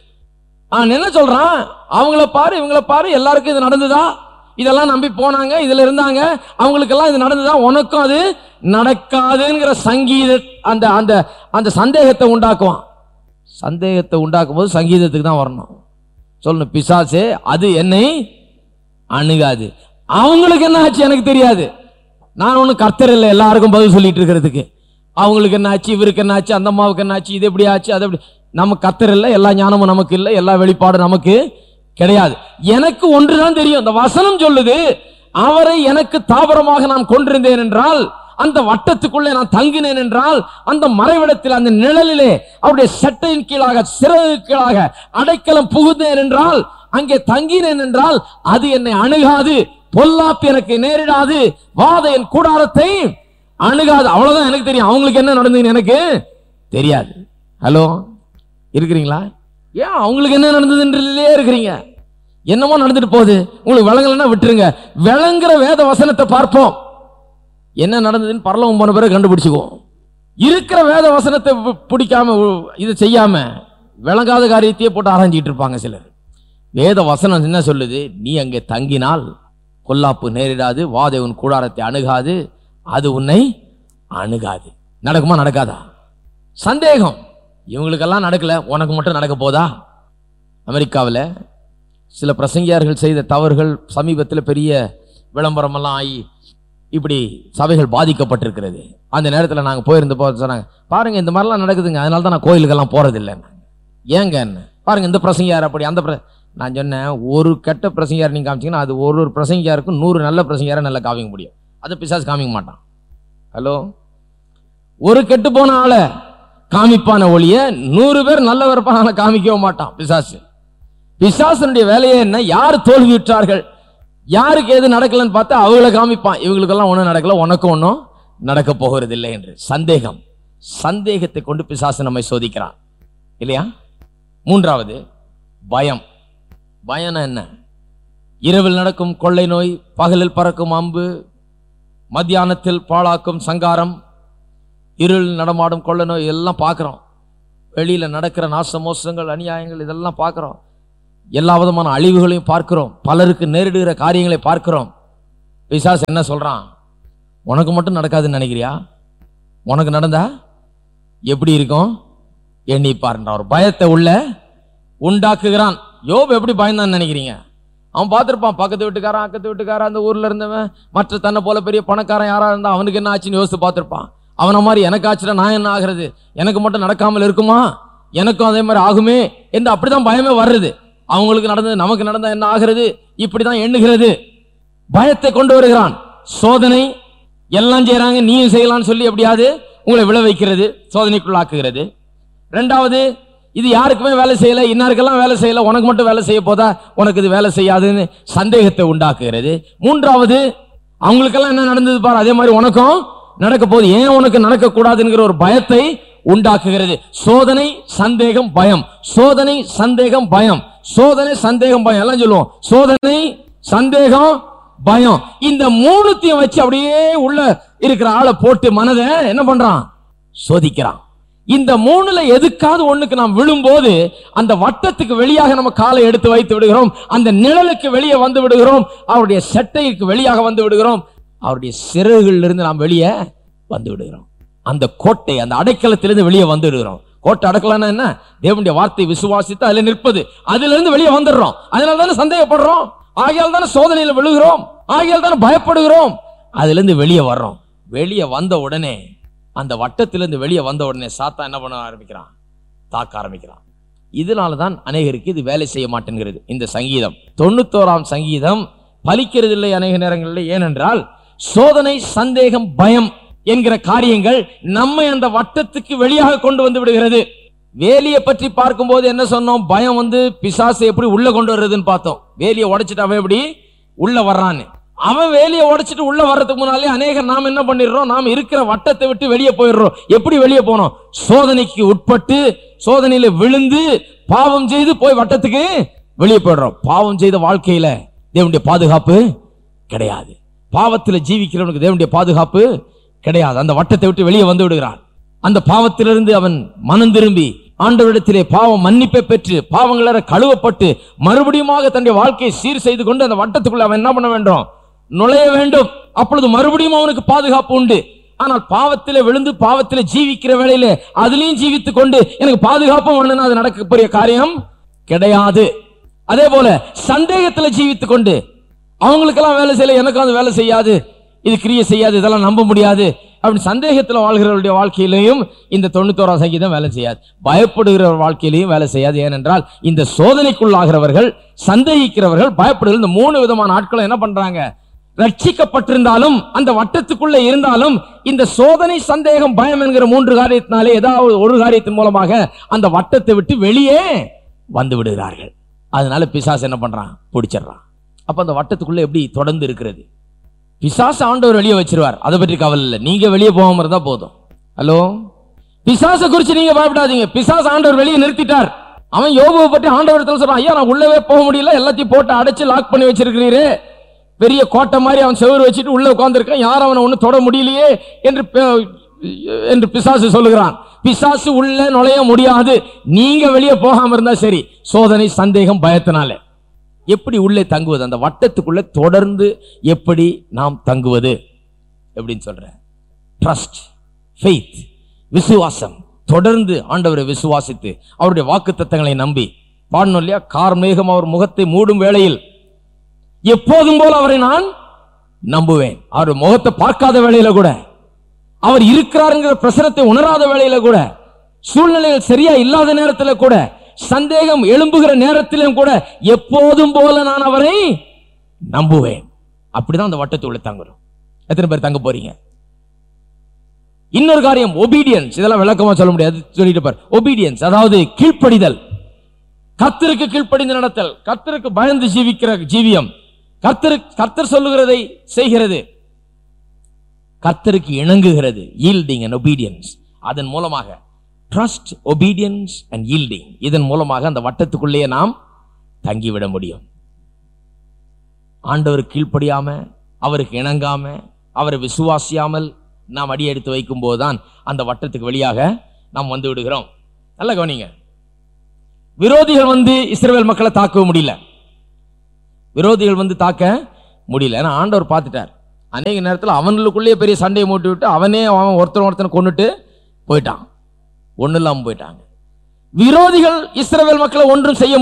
என்ன சொல்றான், அவங்கள பாரு இவங்கள பாரு, எல்லாருக்கும் இது நடந்துதா, இதெல்லாம் நம்பி போனாங்க, இதுல இருந்தாங்க, அவங்களுக்கெல்லாம் இது நடந்துதா, உனக்கும் அது நடக்காதுங்கிற சங்கீத அந்த அந்த அந்த சந்தேகத்தை உண்டாக்குவான். சந்தேகத்தை உண்டாக்கும் போது சங்கீதத்துக்கு தான் வரணும். சொல்லணும், பிசாசே அது என்னை அணுகாது. அவங்களுக்கு என்ன ஆச்சு எனக்கு தெரியாது, நான் ஒன்னும் கர்த்தர் இல்லை எல்லாருக்கும் பதில் சொல்லிட்டு இருக்கிறதுக்கு. அவங்களுக்கு என்ன ஆச்சு, இவருக்கு என்ன ஆச்சு, அந்த அம்மாவுக்கு என்ன ஆச்சு, இது எப்படி ஆச்சு, அது எப்படி. நம்ம கர்த்தர் இல்லை, எல்லா ஞானமும் நமக்கு இல்லை, எல்லா வெளிப்பாடும் நமக்கு கிடையாது. எனக்கு ஒன்றுதான் தெரியும், இந்த வசனம் சொல்லுது, அவரை எனக்கு தாபரமாக நான் கொண்டிருந்தேன் என்றால், அந்த வட்டத்துக்குள்ளே நான் தங்கினேன் என்றால், அந்த மறைவிடத்தில் அந்த நிழலிலே அவருடைய சட்டையின் கீழாக சிறகு கீழாக அடைக்கலம் புகுந்தேன் என்றால், அங்கே தங்கினேன் என்றால், அது என்னை அணுகாது, பொல்லாப்பு எனக்கு நேரிடாது, வாத என் கூடாரத்தை அணுகாது. அவ்வளவுதான் எனக்கு தெரியும். அவங்களுக்கு என்ன நடந்ததுன்னு எனக்கு தெரியாது. ஹலோ, இருக்கிறீங்களா? ஏன் அவங்களுக்கு என்ன நடந்ததுன்றதுலயே இருக்கிறீங்க? என்னமோ நடந்துட்டு போகுது, உங்களுக்கு விளங்கலன்னா விட்டுருங்க. விளங்குற வேத வசனத்தை பார்ப்போம். என்ன நடந்ததுன்னு பரலோகம் போன பிறகு கண்டுபிடிச்சுக்குவோம். இருக்கிற வேத வசனத்தை பிடிக்காம இதை செய்யாம விளங்காத காரியத்தையே போட்டு ஆராய்ஞ்சிட்டு இருப்பாங்க சிலர். வேத வசனம் என்ன சொல்லுது? நீ அங்கே தங்கினால் பொல்லாப்பு நேரிடாது, வாதை உன் கூடாரத்தை அணுகாது, அது உன்னை அணுகாது. நடக்குமா நடக்காதா? சந்தேகம். இவங்களுக்கெல்லாம் நடக்கல, உனக்கு மட்டும் நடக்க போதா? அமெரிக்காவில் சில பிரசங்கியார்கள் செய்த தவறுகள் சமீபத்தில் பெரிய விளம்பரமெல்லாம் ஆகி இப்படி சபைகள் பாதிக்கப்பட்டிருக்கிறது. அந்த நேரத்தில் நாங்கள் போயிருந்தப்போ சொன்னாங்க, பாருங்க இந்த மாதிரிலாம் நடக்குதுங்க, அதனால தான் நான் கோயிலுக்கெல்லாம் போறதில்லை. ஏங்க என்ன பாருங்க, இந்த பிரசங்கியார் அப்படி, அந்த நான் சொன்னேன், ஒரு கெட்ட பிரசங்கியார் நீங்கள் காமிச்சிங்கன்னா அது ஒரு பிரசங்கியாருக்கும் 100 நல்ல பிரசங்கியாரை நல்லா காமிக்க முடியும். அதை பிசாசு காமிக்க மாட்டான். ஹலோ, ஒரு கெட்டு போன ஆளை காமிப்பான ஒளிய 100 பேர் நல்லவர் காமிக்கவே மாட்டான் பிசாசு. பிசாசனுடைய வேலையே என்ன? யார் தோல்வியுற்றார்கள், யாருக்கு எது நடக்கலன்னு பார்த்தா அவங்கள காமிப்பான். இவங்களுக்கெல்லாம் ஒன்றும் நடக்கல, உனக்கும் ஒன்றும் நடக்க போகிறது இல்லை என்று. சந்தேகம். சந்தேகத்தை கொண்டு பிசாசு நம்மை சோதிக்கிறான் இல்லையா? 3வது பயம். பயம் என்ன? இரவில் நடக்கும் கொள்ளை நோய், பகலில் பறக்கும் அம்பு, மத்தியானத்தில் பாழாக்கும் சங்காரம், இருள் நடமாடும் கொள்ளை நோய் எல்லாம் பார்க்கிறோம். வெளியில நடக்கிற நாச மோசங்கள், அநியாயங்கள் இதெல்லாம் பார்க்கிறோம். எல்லா விதமான அழிவுகளையும் பார்க்கிறோம். பலருக்கு நேரிடுகிற காரியங்களை பார்க்கிறோம். பிசாசு என்ன சொல்றான்? உனக்கு மட்டும் நடக்காதுன்னு நினைக்கிறியா? உனக்கு நடந்தா எப்படி இருக்கும் எண்ணி பாருன்ற ஒரு பயத்தை உள்ள உண்டாக்குகிறான். யோபு எப்படி பயந்தான்னு நினைக்கிறீங்க? அவன் பார்த்திருப்பான், பக்கத்து வீட்டுக்காரன், அக்கத்து வீட்டுக்காரன், அந்த ஊர்ல இருந்தவன், மற்ற தன்னை போல பெரிய பணக்காரன் யாரா இருந்தா அவனுக்கு என்ன ஆச்சுன்னு யோசித்து பார்த்திருப்பான். அவனை மாதிரி எனக்கு ஆச்சுன்னா நான் என்ன ஆகிறது, எனக்கு மட்டும் நடக்காமல் இருக்குமா, எனக்கும் அதே மாதிரி ஆகுமே என்று அப்படிதான் பயமே வர்றது. அவங்களுக்கு நடந்தது நமக்கு நடந்தா என்ன ஆகிறது, இப்படிதான் எண்ணுகிறது. பயத்தை கொண்டு வருகிறான். சோதனை. எல்லாம் செய்யறாங்க, நீயும் செய்யலாம்னு சொல்லி எப்படியாவது உங்களை விழ வைக்கிறது, சோதனைக்குள்ளாக்குகிறது. 2வது, இது யாருக்குமே வேலை செய்யல, இன்னாருக்கெல்லாம் வேலை செய்யல, உனக்கு மட்டும் வேலை செய்ய போதா, உனக்கு இது வேலை செய்யாதுன்னு சந்தேகத்தை உண்டாக்குகிறது. 3வது, அவங்களுக்கெல்லாம் என்ன நடந்தது பாரு, அதே மாதிரி உனக்கும் நடக்க போகுது, ஏன் உனக்கு நடக்க கூடாதுங்கிற ஒரு பயத்தை உண்டாக்குகிறது. சோதனை, சந்தேகம், பயம். சோதனை, சந்தேகம், பயம். சோதனை, சந்தேகம், பயம் எல்லாம் சொல்லுவோம். சோதனை, சந்தேகம், பயம். இந்த 3த்தையும் வச்சு அப்படியே உள்ள இருக்கிற ஆளை போட்டு மனதை என்ன பண்றான்? சோதிக்கிறான். இந்த 3ல எதுக்காவது ஒண்ணுக்கு நாம் விழும்போது அந்த வட்டத்துக்கு வெளியாக நம்ம காலை எடுத்து வைத்து விடுகிறோம். அந்த நிழலுக்கு வெளியே வந்து விடுகிறோம். அவருடைய சட்டைக்கு வெளியாக வந்து விடுகிறோம். அவருடைய சிறகுகளில் இருந்து நாம் வெளியே வந்து விடுகிறோம். அந்த கோட்டை, அந்த அடைக்கலத்திலிருந்து வெளியே வந்து விடுகிறோம். கோட்டை அடக்கலன்னா என்ன? தேவனுடைய வார்த்தை விசுவாசித்து அதுல நிற்பது. அதுல இருந்து வெளியே வந்துடுறோம். அதனால தானே சந்தேகப்படுறோம், ஆகையால் தானே சோதனையில விழுகிறோம், ஆகையால் தானே பயப்படுகிறோம். அதுல இருந்து வெளியே வர்றோம். வெளியே வந்த உடனே, அந்த வட்டத்திலிருந்து வெளியே வந்த உடனே சாத்தான் என்ன பண்ண ஆரம்பிக்கிறான்? தாக்க ஆரம்பிக்கிறான். இதனாலதான் அநேகருக்கு இது வேலை செய்ய மாட்டேங்கிறது. இந்த சங்கீதம் 91ஆம் சங்கீதம் பலிக்கிறது இல்லை அநேக நேரங்களில். ஏனென்றால் சோதனை, சந்தேகம், பயம் என்கிற காரியங்கள் நம்மை அந்த வட்டத்துக்கு வெளியாக கொண்டு வந்து விடுகிறது. வேலியை பற்றி பார்க்கும் போது என்ன சொன்னோம்? பயம் பிசாசை எப்படி உள்ள கொண்டு வர்றதுன்னு பார்த்தோம். வேலியை உடைச்சிட்டு அவன் எப்படி உள்ள வர்றான்னு. அவன் வேலையை உடைச்சிட்டு உள்ள வர்றதுக்கு முன்னாலே அநேகர் நாம் என்ன பண்ணிடுறோம், நாம் இருக்கிற வட்டத்தை விட்டு வெளியே போயிடுறோம். எப்படி வெளியே போனோம்? சோதனைக்கு உட்பட்டு சோதனையில விழுந்து பாவம் செய்து போய் வட்டத்துக்கு வெளியே போயிடுறோம். பாவம் செய்த வாழ்க்கையில தேவனுடைய பாதுகாப்பு கிடையாது. பாவத்தில் ஜீவிக்கிறவனுக்கு தேவனுடைய பாதுகாப்பு கிடையாது. அந்த வட்டத்தை விட்டு வெளியே வந்து விடுகிறான். அந்த பாவத்திலிருந்து அவன் மனம் திரும்பி ஆண்டவரிடத்திலே பாவம் மன்னிப்பை பெற்று பாவங்கள கழுவப்பட்டு மறுபடியும் தன்னுடைய வாழ்க்கையை சீர் செய்து கொண்டு அந்த வட்டத்துக்குள்ள அவன் என்ன பண்ண வேண்டும்? நுழைய வேண்டும். அப்பொழுது மறுபடியும் அவனுக்கு பாதுகாப்பு உண்டு. ஆனால் பாவத்திலே விழுந்து பாவத்திலே ஜீவிக்கிற வேளையிலே அதுலயும் ஜீவித்துக் கொண்டு எனக்கு பாதுகாப்பும் வேணும்னா அது நடக்க பெரிய காரியம் கிடையாது. அதே போல சந்தேகத்துல ஜீவித்துக் கொண்டு அவங்களுக்கெல்லாம் வேலை செய்யல, எனக்கும் அது வேலை செய்யாது, இது கிரியை செய்யாது, இதெல்லாம் நம்ப முடியாது அப்படின்னு சந்தேகத்தில் வாழ்கிறவருடைய வாழ்க்கையிலையும் இந்த 91ஆம் சங்கீதம் வேலை செய்யாது. பயப்படுகிற வாழ்க்கையிலையும் வேலை செய்யாது. ஏனென்றால் இந்த சோதனைக்குள்ளாகிறவர்கள், சந்தேகிக்கிறவர்கள், பயப்படுகிற இந்த 3 விதமான ஆட்களை என்ன பண்றாங்க? ரட்சிக்கப்பட்டிருந்தாலும் அந்த வட்டத்துக்குள்ள இருந்தாலும் இந்த சோதனை, சந்தேகம், பயம் என்கிற 3 காரியத்தினாலே ஏதாவது ஒரு காரியத்தின் மூலமாக அந்த வட்டத்தை விட்டு வெளியே வந்து விடுகிறார்கள். அதனால பிசாசு என்ன பண்றான்? பிடிச்சிடறான். அப்ப அந்த வட்டத்துக்குள்ள எப்படி தொடர்ந்து இருக்கிறது? பிசாசு ஆண்டவர் வெளியே வச்சிருவார், அதை பற்றி கவலை இல்லை. நீங்க வெளியே போகாம இருந்தா போதும். ஹலோ, பிசாசை குறிச்சு நீங்க பயப்படாதீங்க. பிசாசு ஆண்டவர் வெளியே நிறுத்திட்டார். அவன் யோபுவை பற்றி ஆண்டவர் சொல்றான், ஐயா நான் உள்ளவே போக முடியல, எல்லாத்தையும் போட்டு அடைச்சு லாக் பண்ணி வச்சிருக்கிறீரு, பெரிய கோட்டை மாதிரி அவன் செவுறு வச்சுட்டு உள்ள உட்கார்ந்திருக்கான், யாரும் அவனை ஒண்ணு தொட முடியலையே என்று பிசாசு சொல்லுகிறான். பிசாசு உள்ள நுழைய முடியாது, நீங்க வெளியே போகாம இருந்தா சரி. சோதனை, சந்தேகம், பயத்தினால எப்படி உள்ளே தங்குவது? அந்த வட்டத்துக்குள்ள தொடர்ந்து எப்படி நாம் தங்குவது எப்படின்னு சொல்ற? ட்ரஸ்ட், ஃபெய்த், விசுவாசம். தொடர்ந்து ஆண்டவரை விசுவாசித்து அவருடைய வாக்குத்தத்தங்களை நம்பி பாடணும் இல்லையா? கார்மேகம் அவர் முகத்தை மூடும் வேளையில் எப்போதும் போல அவரை நான் நம்புவேன். அவர் முகத்தை பார்க்காத வேளையில கூட, அவர் இருக்கிறாருங்கிற பிரசனத்தை உணராத வேளையில கூட, சூழ்நிலைகள் சரியா இல்லாத நேரத்தில் கூட, சந்தேகம் எழும்புகிற நேரத்திலும் கூட எப்போதும் போல நான் அவரை நம்புவேன். அப்படிதான் அந்த வட்டத்துக்குள்ள தங்குறோம். எத்தனை பேர் தங்க போறீங்க? இன்னொரு காரியம் ஒபீடியன்ஸ். இதெல்லாம் விளக்கமா சொல்ல முடியாது, சொல்லிட்டு பார். ஒபீடியன்ஸ் அதாவது கீழ்ப்படிதல். கர்த்தருக்கு கீழ்ப்படிந்து நடத்தல், கர்த்தருக்கு பயந்து ஜீவிக்கிற ஜீவியம், கர்த்தர் சொல்லுகிறதை செய்கிறது, கர்த்தருக்கு இணங்குகிறது. yielding and obedience. அதன் மூலமாக ட்ரஸ்ட், obedience and yielding, இதன் மூலமாக அந்த வட்டத்துக்குள்ளேயே நாம் தங்கிவிட முடியும். ஆண்டவருக்கு கீழ்ப்படியாம, அவருக்கு இணங்காம, அவரை விசுவாசியாமல் நாம் அடி எடுத்து வைக்கும் போதுதான் அந்த வட்டத்துக்கு வெளியாக நாம் வந்து விடுகிறோம். நல்ல கவனிங்க. விரோதிகள் வந்து இஸ்ரவேல் மக்களை தாக்க முடியல. விரோதிகள் வந்து தாக்க முடியல. ஏன்னா ஆண்டவர் பார்த்துட்டார். அநேக நேரத்தில் அவனுக்குள்ளேயே பெரிய சண்டையை மூட்டி விட்டு அவன் ஒருத்தனை கொண்டுட்டு போயிட்டான். ஒன்னும் இல்லாமல் போயிட்டாங்க. விரோதிகள் இஸ்ரவேல் மக்களை ஒன்றும் செய்ய